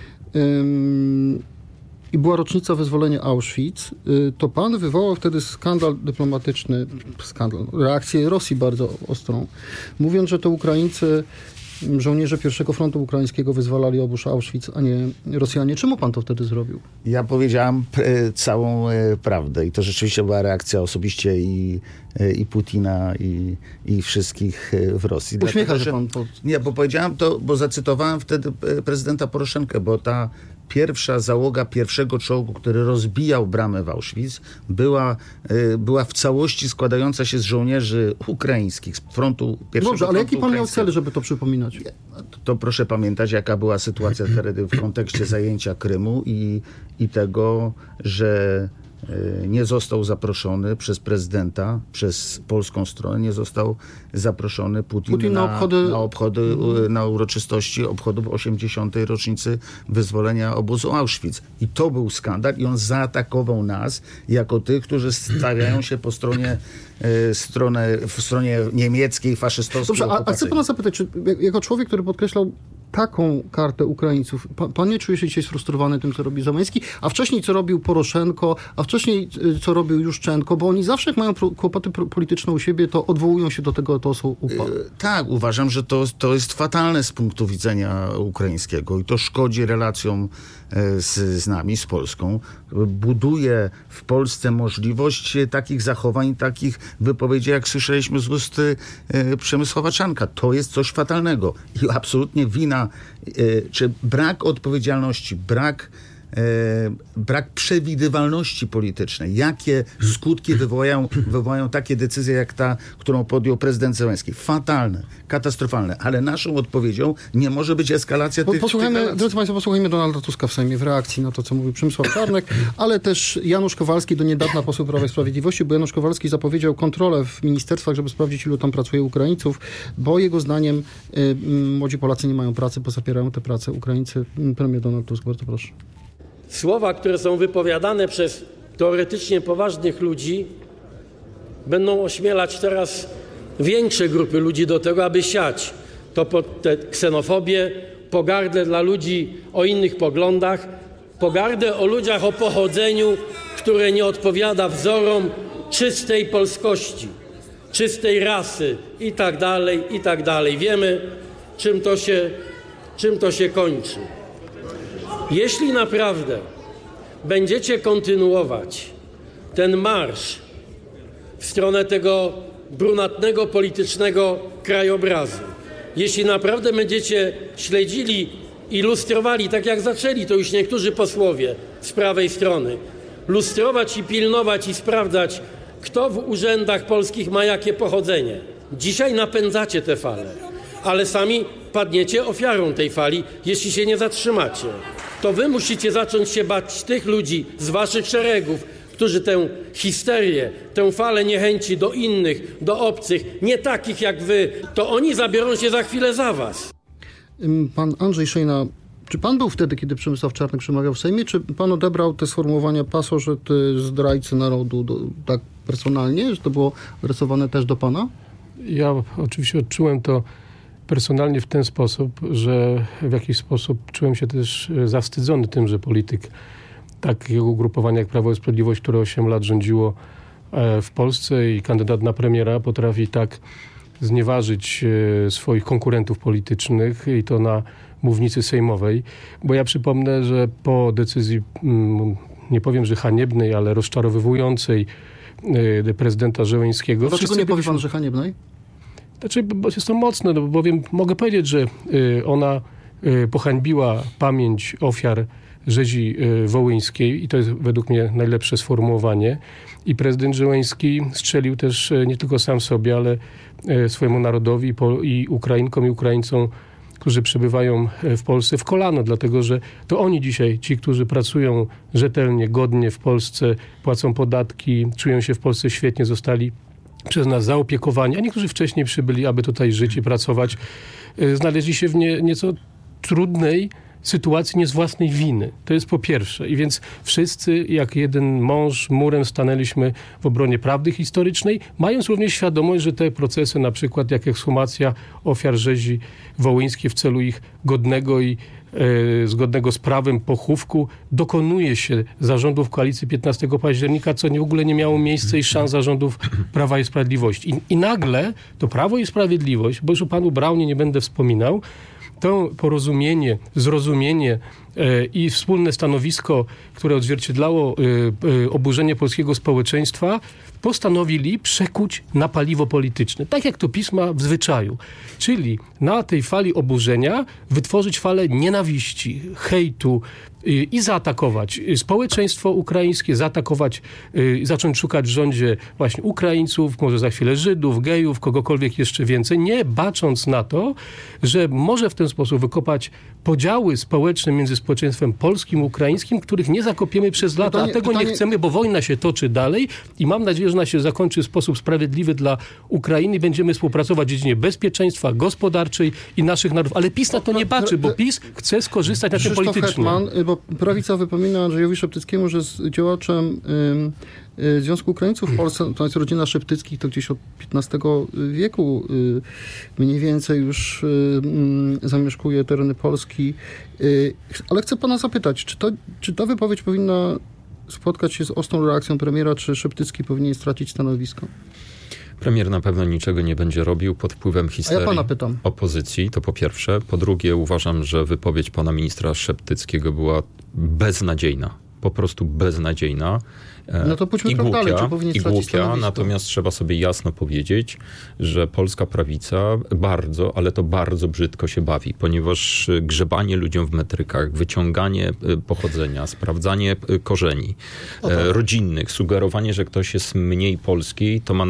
i była rocznica wyzwolenia Auschwitz, to pan wywołał wtedy skandal dyplomatyczny, reakcję Rosji bardzo ostrą, mówiąc, że to Ukraińcy, żołnierze pierwszego frontu ukraińskiego wyzwalali obóz Auschwitz, a nie Rosjanie. Czemu pan to wtedy zrobił? Ja powiedziałam całą prawdę i to rzeczywiście była reakcja osobiście i Putina i wszystkich w Rosji. Uśmiecha się pan. Nie, bo powiedziałem to, bo zacytowałem wtedy prezydenta Poroszenkę, bo ta pierwsza załoga pierwszego czołgu, który rozbijał bramę w Auschwitz, była w całości składająca się z żołnierzy ukraińskich, z frontu pierwszego. Dobrze, ale jaki pan miał cel, żeby to przypominać? To proszę pamiętać, jaka była sytuacja wtedy w kontekście zajęcia Krymu i tego, że nie został zaproszony przez prezydenta, przez polską stronę, nie został zaproszony Putin na uroczystości obchodów 80. rocznicy wyzwolenia obozu Auschwitz. I to był skandal i on zaatakował nas jako tych, którzy stawiają się po stronie niemieckiej, faszystowskiej. Dobrze, a chcę pana zapytać, czy jako człowiek, który podkreślał taką kartę Ukraińców, pan nie czuje się dzisiaj sfrustrowany tym, co robi Zełenski, a wcześniej co robił Poroszenko, a wcześniej co robił Juszczenko, bo oni zawsze jak mają kłopoty polityczne u siebie, to odwołują się do tego tosu UPA. Tak, uważam, że to jest fatalne z punktu widzenia ukraińskiego i to szkodzi relacjom z nami, z Polską. Buduje w Polsce możliwość takich zachowań, takich wypowiedzi, jak słyszeliśmy z ust Przemysława Czarnka. To jest coś fatalnego i absolutnie wina, czy brak odpowiedzialności, brak brak przewidywalności politycznej. Jakie skutki wywołają takie decyzje, jak ta, którą podjął prezydent Zełenski. Fatalne, katastrofalne, ale naszą odpowiedzią nie może być eskalacja tych relacji. Drodzy Państwo, posłuchajmy Donalda Tuska w Sejmie w reakcji na to, co mówił Przemysław Czarnek, ale też Janusz Kowalski, do niedawna poseł Prawa i Sprawiedliwości, bo Janusz Kowalski zapowiedział kontrolę w ministerstwach, żeby sprawdzić, ilu tam pracuje Ukraińców, bo jego zdaniem młodzi Polacy nie mają pracy, bo zapierają tę pracę Ukraińcy. Premier Donald Tusk, bardzo proszę. Słowa, które są wypowiadane przez teoretycznie poważnych ludzi, będą ośmielać teraz większe grupy ludzi do tego, aby siać tę ksenofobię, pogardę dla ludzi o innych poglądach, pogardę o ludziach o pochodzeniu, które nie odpowiada wzorom czystej polskości, czystej rasy i tak dalej. Wiemy, czym to się kończy. Jeśli naprawdę będziecie kontynuować ten marsz w stronę tego brunatnego politycznego krajobrazu, jeśli naprawdę będziecie śledzili i lustrowali, tak jak zaczęli to już niektórzy posłowie z prawej strony, lustrować i pilnować i sprawdzać, kto w urzędach polskich ma jakie pochodzenie. Dzisiaj napędzacie tę falę, ale sami padniecie ofiarą tej fali, jeśli się nie zatrzymacie. To wy musicie zacząć się bać tych ludzi z waszych szeregów, którzy tę histerię, tę falę niechęci do innych, do obcych, nie takich jak wy, to oni zabiorą się za chwilę za was. Pan Andrzej Szejna, czy pan był wtedy, kiedy Przemysław Czarnek przemawiał w Sejmie, czy pan odebrał te sformułowania pasożyty zdrajcy narodu tak personalnie, że to było adresowane też do pana? Ja oczywiście odczułem to personalnie w ten sposób, że w jakiś sposób czułem się też zawstydzony tym, że polityk takiego ugrupowania jak Prawo i Sprawiedliwość, które 8 lat rządziło w Polsce i kandydat na premiera potrafi tak znieważyć swoich konkurentów politycznych i to na mównicy sejmowej. Bo ja przypomnę, że po decyzji, nie powiem, że haniebnej, ale rozczarowywującej prezydenta Zełenskiego... Dlaczego nie powie pan, że haniebnej? Znaczy, bo jest to mocne, no bowiem mogę powiedzieć, że ona pohańbiła pamięć ofiar rzezi wołyńskiej i to jest według mnie najlepsze sformułowanie. I prezydent Zełenski strzelił też nie tylko sam sobie, ale swojemu narodowi i Ukrainkom i Ukraińcom, którzy przebywają w Polsce, w kolano, dlatego że to oni dzisiaj, ci, którzy pracują rzetelnie, godnie w Polsce, płacą podatki, czują się w Polsce świetnie, zostali przez nas zaopiekowani, a niektórzy wcześniej przybyli, aby tutaj żyć i pracować, znaleźli się w nieco trudnej sytuacji nie z własnej winy. To jest po pierwsze. I więc wszyscy, jak jeden mąż, murem stanęliśmy w obronie prawdy historycznej, mając również świadomość, że te procesy, na przykład jak ekshumacja ofiar rzezi wołyńskiej w celu ich godnego i zgodnego z prawem pochówku dokonuje się zarządów koalicji 15 października, co w ogóle nie miało miejsca i szans zarządów Prawa i Sprawiedliwości. I nagle to Prawo i Sprawiedliwość, bo już o panu Braunie nie będę wspominał, to porozumienie, zrozumienie i wspólne stanowisko, które odzwierciedlało oburzenie polskiego społeczeństwa, postanowili przekuć na paliwo polityczne. Tak jak to PiS ma w zwyczaju. Czyli na tej fali oburzenia wytworzyć falę nienawiści, hejtu i zaatakować społeczeństwo ukraińskie, zaatakować, zacząć szukać w rządzie właśnie Ukraińców, może za chwilę Żydów, gejów, kogokolwiek jeszcze więcej, nie bacząc na to, że może w ten sposób wykopać podziały społeczne między społeczeństwem polskim i ukraińskim, których nie zakopiemy przez lata, a tego nie chcemy, bo wojna się toczy dalej i mam nadzieję, że ona się zakończy w sposób sprawiedliwy dla Ukrainy i będziemy współpracować w dziedzinie bezpieczeństwa gospodarczej i naszych narodów. Ale PiS na to nie patrzy, bo PiS chce skorzystać na tym politycznym. Bo prawica wypomina Andrzejowi Szeptyckiemu, że jest działaczem Związku Ukraińców w Polsce, to jest rodzina Szeptyckich, to gdzieś od XV wieku mniej więcej już zamieszkuje tereny Polski. Ale chcę pana zapytać, czy ta wypowiedź powinna spotkać się z ostrą reakcją premiera, czy Szeptycki powinien stracić stanowisko? Premier na pewno niczego nie będzie robił pod wpływem histerii opozycji, to po pierwsze. Po drugie, uważam, że wypowiedź pana ministra Szeptyckiego była beznadziejna. Po prostu beznadziejna. No to pójdźmy krok dalej, czy powinien stracić stanowisko? Natomiast trzeba sobie jasno powiedzieć, że polska prawica bardzo, ale to bardzo brzydko się bawi, ponieważ grzebanie ludziom w metrykach, wyciąganie pochodzenia, sprawdzanie korzeni rodzinnych, sugerowanie, że ktoś jest mniej polski, to ma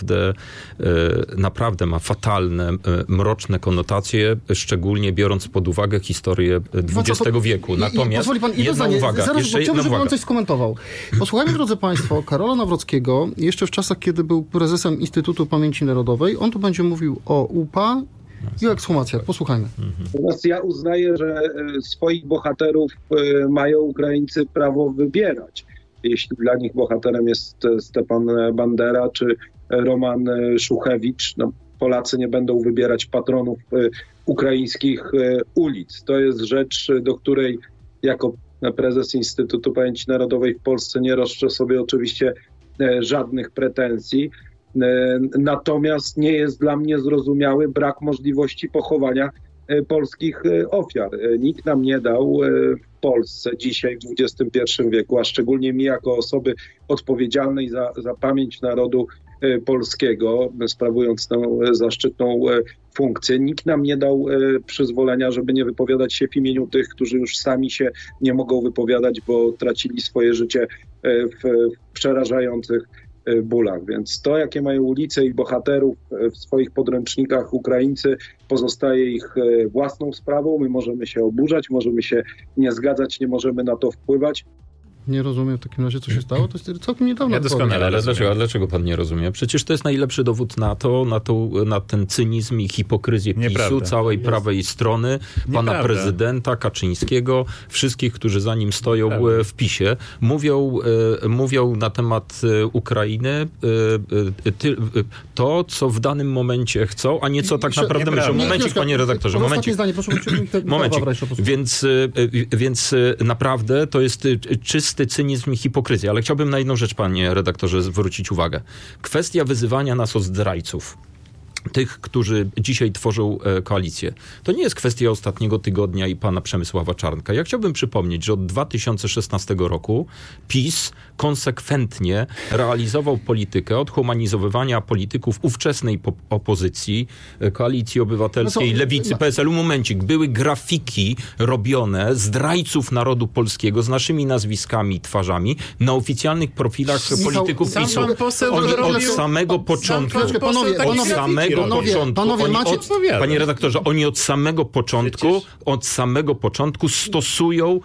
naprawdę ma fatalne, mroczne konotacje, szczególnie biorąc pod uwagę historię XX wieku. Natomiast pozwoli pan, jedna uwaga. Zaraz, chciałbym, żeby pan coś skomentował. Posłuchajmy, drodzy państwo, Karola Nawrockiego, jeszcze w czasach, kiedy był prezesem Instytutu Pamięci Narodowej. On tu będzie mówił o UPA i o ekshumacjach. Posłuchajmy. Natomiast ja uznaję, że swoich bohaterów mają Ukraińcy prawo wybierać. Jeśli dla nich bohaterem jest Stepan Bandera czy Roman Szuchewicz, no, Polacy nie będą wybierać patronów ukraińskich ulic. To jest rzecz, do której jako prezes Instytutu Pamięci Narodowej w Polsce nie roszczę sobie oczywiście żadnych pretensji. Natomiast nie jest dla mnie zrozumiały brak możliwości pochowania polskich ofiar. Nikt nam nie dał w Polsce dzisiaj w XXI wieku, a szczególnie mi jako osoby odpowiedzialnej za pamięć narodu polskiego, sprawując tę zaszczytną funkcję, nikt nam nie dał przyzwolenia, żeby nie wypowiadać się w imieniu tych, którzy już sami się nie mogą wypowiadać, bo tracili swoje życie w przerażających bólach. Więc to, jakie mają ulice i bohaterów w swoich podręcznikach Ukraińcy, pozostaje ich własną sprawą. My możemy się oburzać, możemy się nie zgadzać, nie możemy na to wpływać. Nie rozumiem w takim razie, co się stało. To jest całkiem niedawno. Ja doskonale, ale dlaczego pan nie rozumie? Przecież to jest najlepszy dowód na ten cynizm i hipokryzję PiS-u, całej prawej strony, pana prezydenta Kaczyńskiego, wszystkich, którzy za nim stoją w PiS-ie. Mówią na temat Ukrainy to, co w danym momencie chcą, a nie co tak naprawdę myślą. Momencik, panie redaktorze, momencik. Momencik. Więc naprawdę to jest czysty cynizm i hipokryzja. Ale chciałbym na jedną rzecz, panie redaktorze, zwrócić uwagę. Kwestia wyzywania nas od zdrajców, tych, którzy dzisiaj tworzą koalicję. To nie jest kwestia ostatniego tygodnia i pana Przemysława Czarnka. Ja chciałbym przypomnieć, że od 2016 roku PiS konsekwentnie realizował politykę odhumanizowywania polityków ówczesnej opozycji, Koalicji Obywatelskiej, Lewicy, PSL-u. Momencik. Były grafiki robione zdrajców narodu polskiego z naszymi nazwiskami i twarzami na oficjalnych profilach polityków PiS-u. Od samego początku. Panie redaktorze, oni od samego początku stosują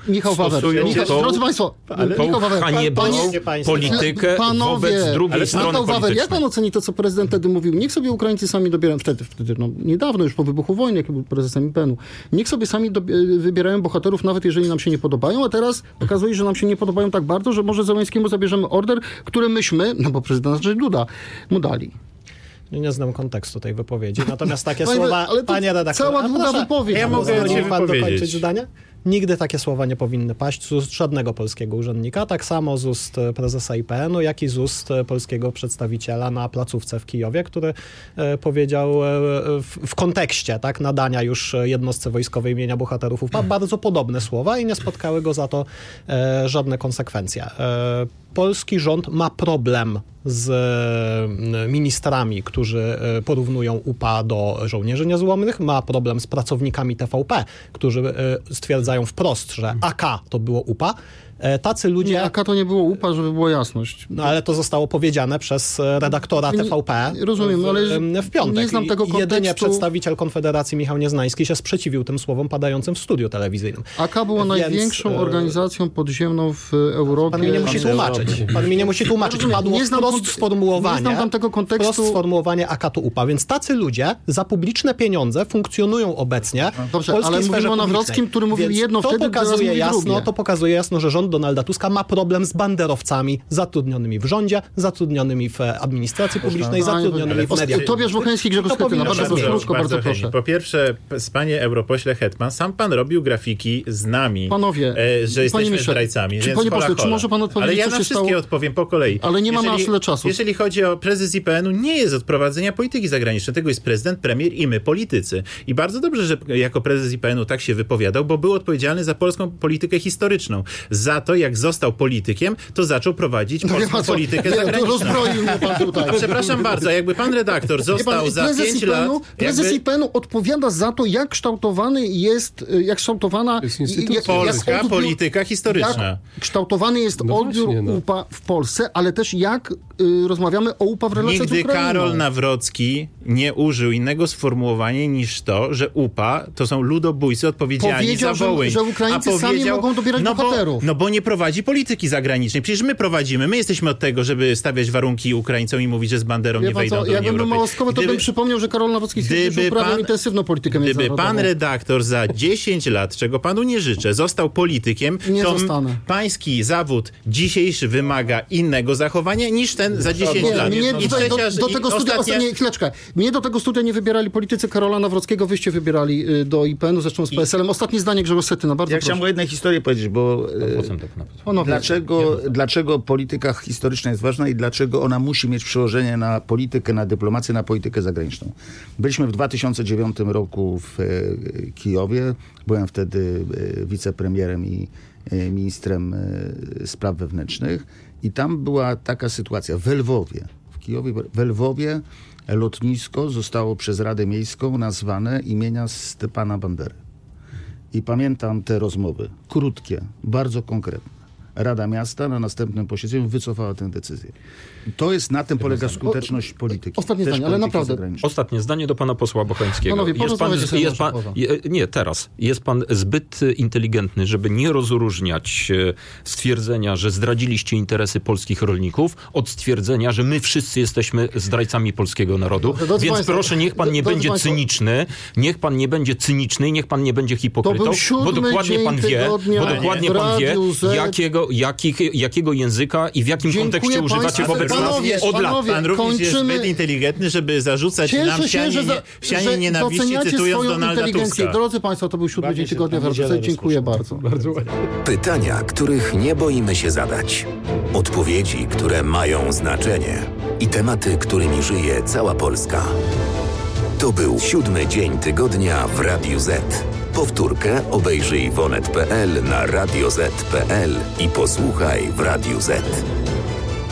tą haniebną politykę wobec drugiej strony politycznej. Jak pan oceni to, co prezydent wtedy mówił? Niech sobie Ukraińcy sami dobierają, wtedy niedawno już po wybuchu wojny, jak był prezesem IPN-u, niech sobie sami wybierają bohaterów, nawet jeżeli nam się nie podobają, a teraz okazuje się, że nam się nie podobają tak bardzo, że może Zełenskiemu zabierzemy order, który myśmy, bo prezydent Andrzej Duda, mu dali. Nie znam kontekstu tej wypowiedzi. Natomiast takie słowa, panie redaktorze... Cała długa wypowiedź. Ja mogę pan dokończyć zdanie? Nigdy takie słowa nie powinny paść z ust żadnego polskiego urzędnika, tak samo z ust prezesa IPN-u, jak i z ust polskiego przedstawiciela na placówce w Kijowie, który powiedział w kontekście nadania już jednostce wojskowej imienia bohaterów UPA bardzo podobne słowa i nie spotkały go za to żadne konsekwencje. Polski rząd ma problem z ministrami, którzy porównują UPA do żołnierzy niezłomnych, ma problem z pracownikami TVP, którzy stwierdzają wprost, że AK to było UPA. Tacy ludzie... Nie, AK to nie było UPA, żeby była jasność. No ale to zostało powiedziane przez redaktora TVP rozumiem, ale w piątek. Nie znam tego kontekstu. Jedynie przedstawiciel Konfederacji Michał Nieznański się sprzeciwił tym słowom padającym w studiu telewizyjnym. AK była największą organizacją podziemną w Europie. Pan mi nie musi tłumaczyć. Pan mi nie musi tłumaczyć. Padło wprost sformułowanie. Nie znam tam tego kontekstu. Wprost sformułowanie AK to UPA. Więc tacy ludzie za publiczne pieniądze funkcjonują obecnie w polskiej ale mówimy o Nawrockim, który mówił jedno wtedy, to pokazuje jasno, że rząd Donalda Tuska ma problem z banderowcami zatrudnionymi w rządzie, zatrudnionymi w administracji publicznej, zatrudnionymi w mediach. Tobiasz Wocheński, Grzegorz Schetyna. Bardzo proszę. Po pierwsze, panie europośle Hetman, sam pan robił grafiki z nami, panowie, że jesteśmy zdrajcami. Panie pośle, czy może pan odpowiedzieć, ale ja na wszystkie odpowiem po kolei. Ale nie mamy aż tyle czasu. Jeżeli chodzi o prezes IPN-u, nie jest od prowadzenia polityki zagranicznej. Tego jest prezydent, premier i my, politycy. I bardzo dobrze, że jako prezes IPN-u tak się wypowiadał, bo był odpowiedzialny za polską politykę historyczną. Za za to, jak został politykiem, to zaczął prowadzić polską politykę zagraniczną. Rozbroił mnie pan tutaj. Przepraszam bardzo, jakby pan redaktor został za 5 lat... Prezes IPN-u odpowiada za to, jak kształtowana jest polska polityka historyczna. Jak kształtowany jest odbiór UPA w Polsce, ale też jak rozmawiamy o UPA w relacjach z Ukrainą. Nigdy Karol Nawrocki nie użył innego sformułowania niż to, że UPA to są ludobójcy odpowiedzialni za Wołyń. Że Ukraińcy sami mogą dobierać bohaterów. Bo nie prowadzi polityki zagranicznej. Przecież my prowadzimy. My jesteśmy od tego, żeby stawiać warunki Ukraińcom i mówić, że z Banderą nie wejdą do Unii Europejskiej. Jakbym małostkowy, to bym przypomniał, że Karol Nawrocki uprawiał intensywną politykę międzynarodową. Gdyby pan redaktor za 10 lat, czego panu nie życzę, został politykiem, pański zawód dzisiejszy wymaga innego zachowania niż ten za 10 lat. Mnie do tego studia nie wybierali politycy Karola Nawrockiego, wyście wybierali do IPN-u, zresztą z PSL-em. Ostatnie zdanie, Grzegorz Schetyna, bardzo proszę. Chciałem o jednej historii powiedzieć, bo dlaczego polityka historyczna jest ważna i dlaczego ona musi mieć przełożenie na politykę, na dyplomację, na politykę zagraniczną. Byliśmy w 2009 roku w Kijowie. Byłem wtedy wicepremierem i ministrem spraw wewnętrznych i tam była taka sytuacja w Lwowie, w Kijowie, w Lwowie lotnisko zostało przez Radę Miejską nazwane imienia Stepana Bandery. I pamiętam te rozmowy, krótkie, bardzo konkretne. Rada Miasta na następnym posiedzeniu wycofała tę decyzję. To jest, na tym polega skuteczność polityki. Ostatnie zdanie, ale naprawdę. Ostatnie zdanie do pana posła Bocheńskiego. Panowie, jest pan zbyt inteligentny, żeby nie rozróżniać stwierdzenia, że zdradziliście interesy polskich rolników, od stwierdzenia, że my wszyscy jesteśmy zdrajcami polskiego narodu. Więc proszę, niech pan nie będzie cyniczny, niech pan nie będzie cyniczny i niech pan nie będzie hipokrytą, bo dokładnie pan wie, jakiego języka i w jakim kontekście używacie wobec nas od lat. Pan również jest zbyt inteligentny, żeby zarzucać nam wsianie nienawiści, cytując Donalda Tuska. Drodzy Państwo, to był 7 dzień tygodnia w Radiu Z. Dziękuję bardzo. Pytania, których nie boimy się zadać. Odpowiedzi, które mają znaczenie. I tematy, którymi żyje cała Polska. To był 7 dzień tygodnia w Radiu Z. Powtórkę obejrzyj w onet.pl, na radioz.pl i posłuchaj w Radiu Z.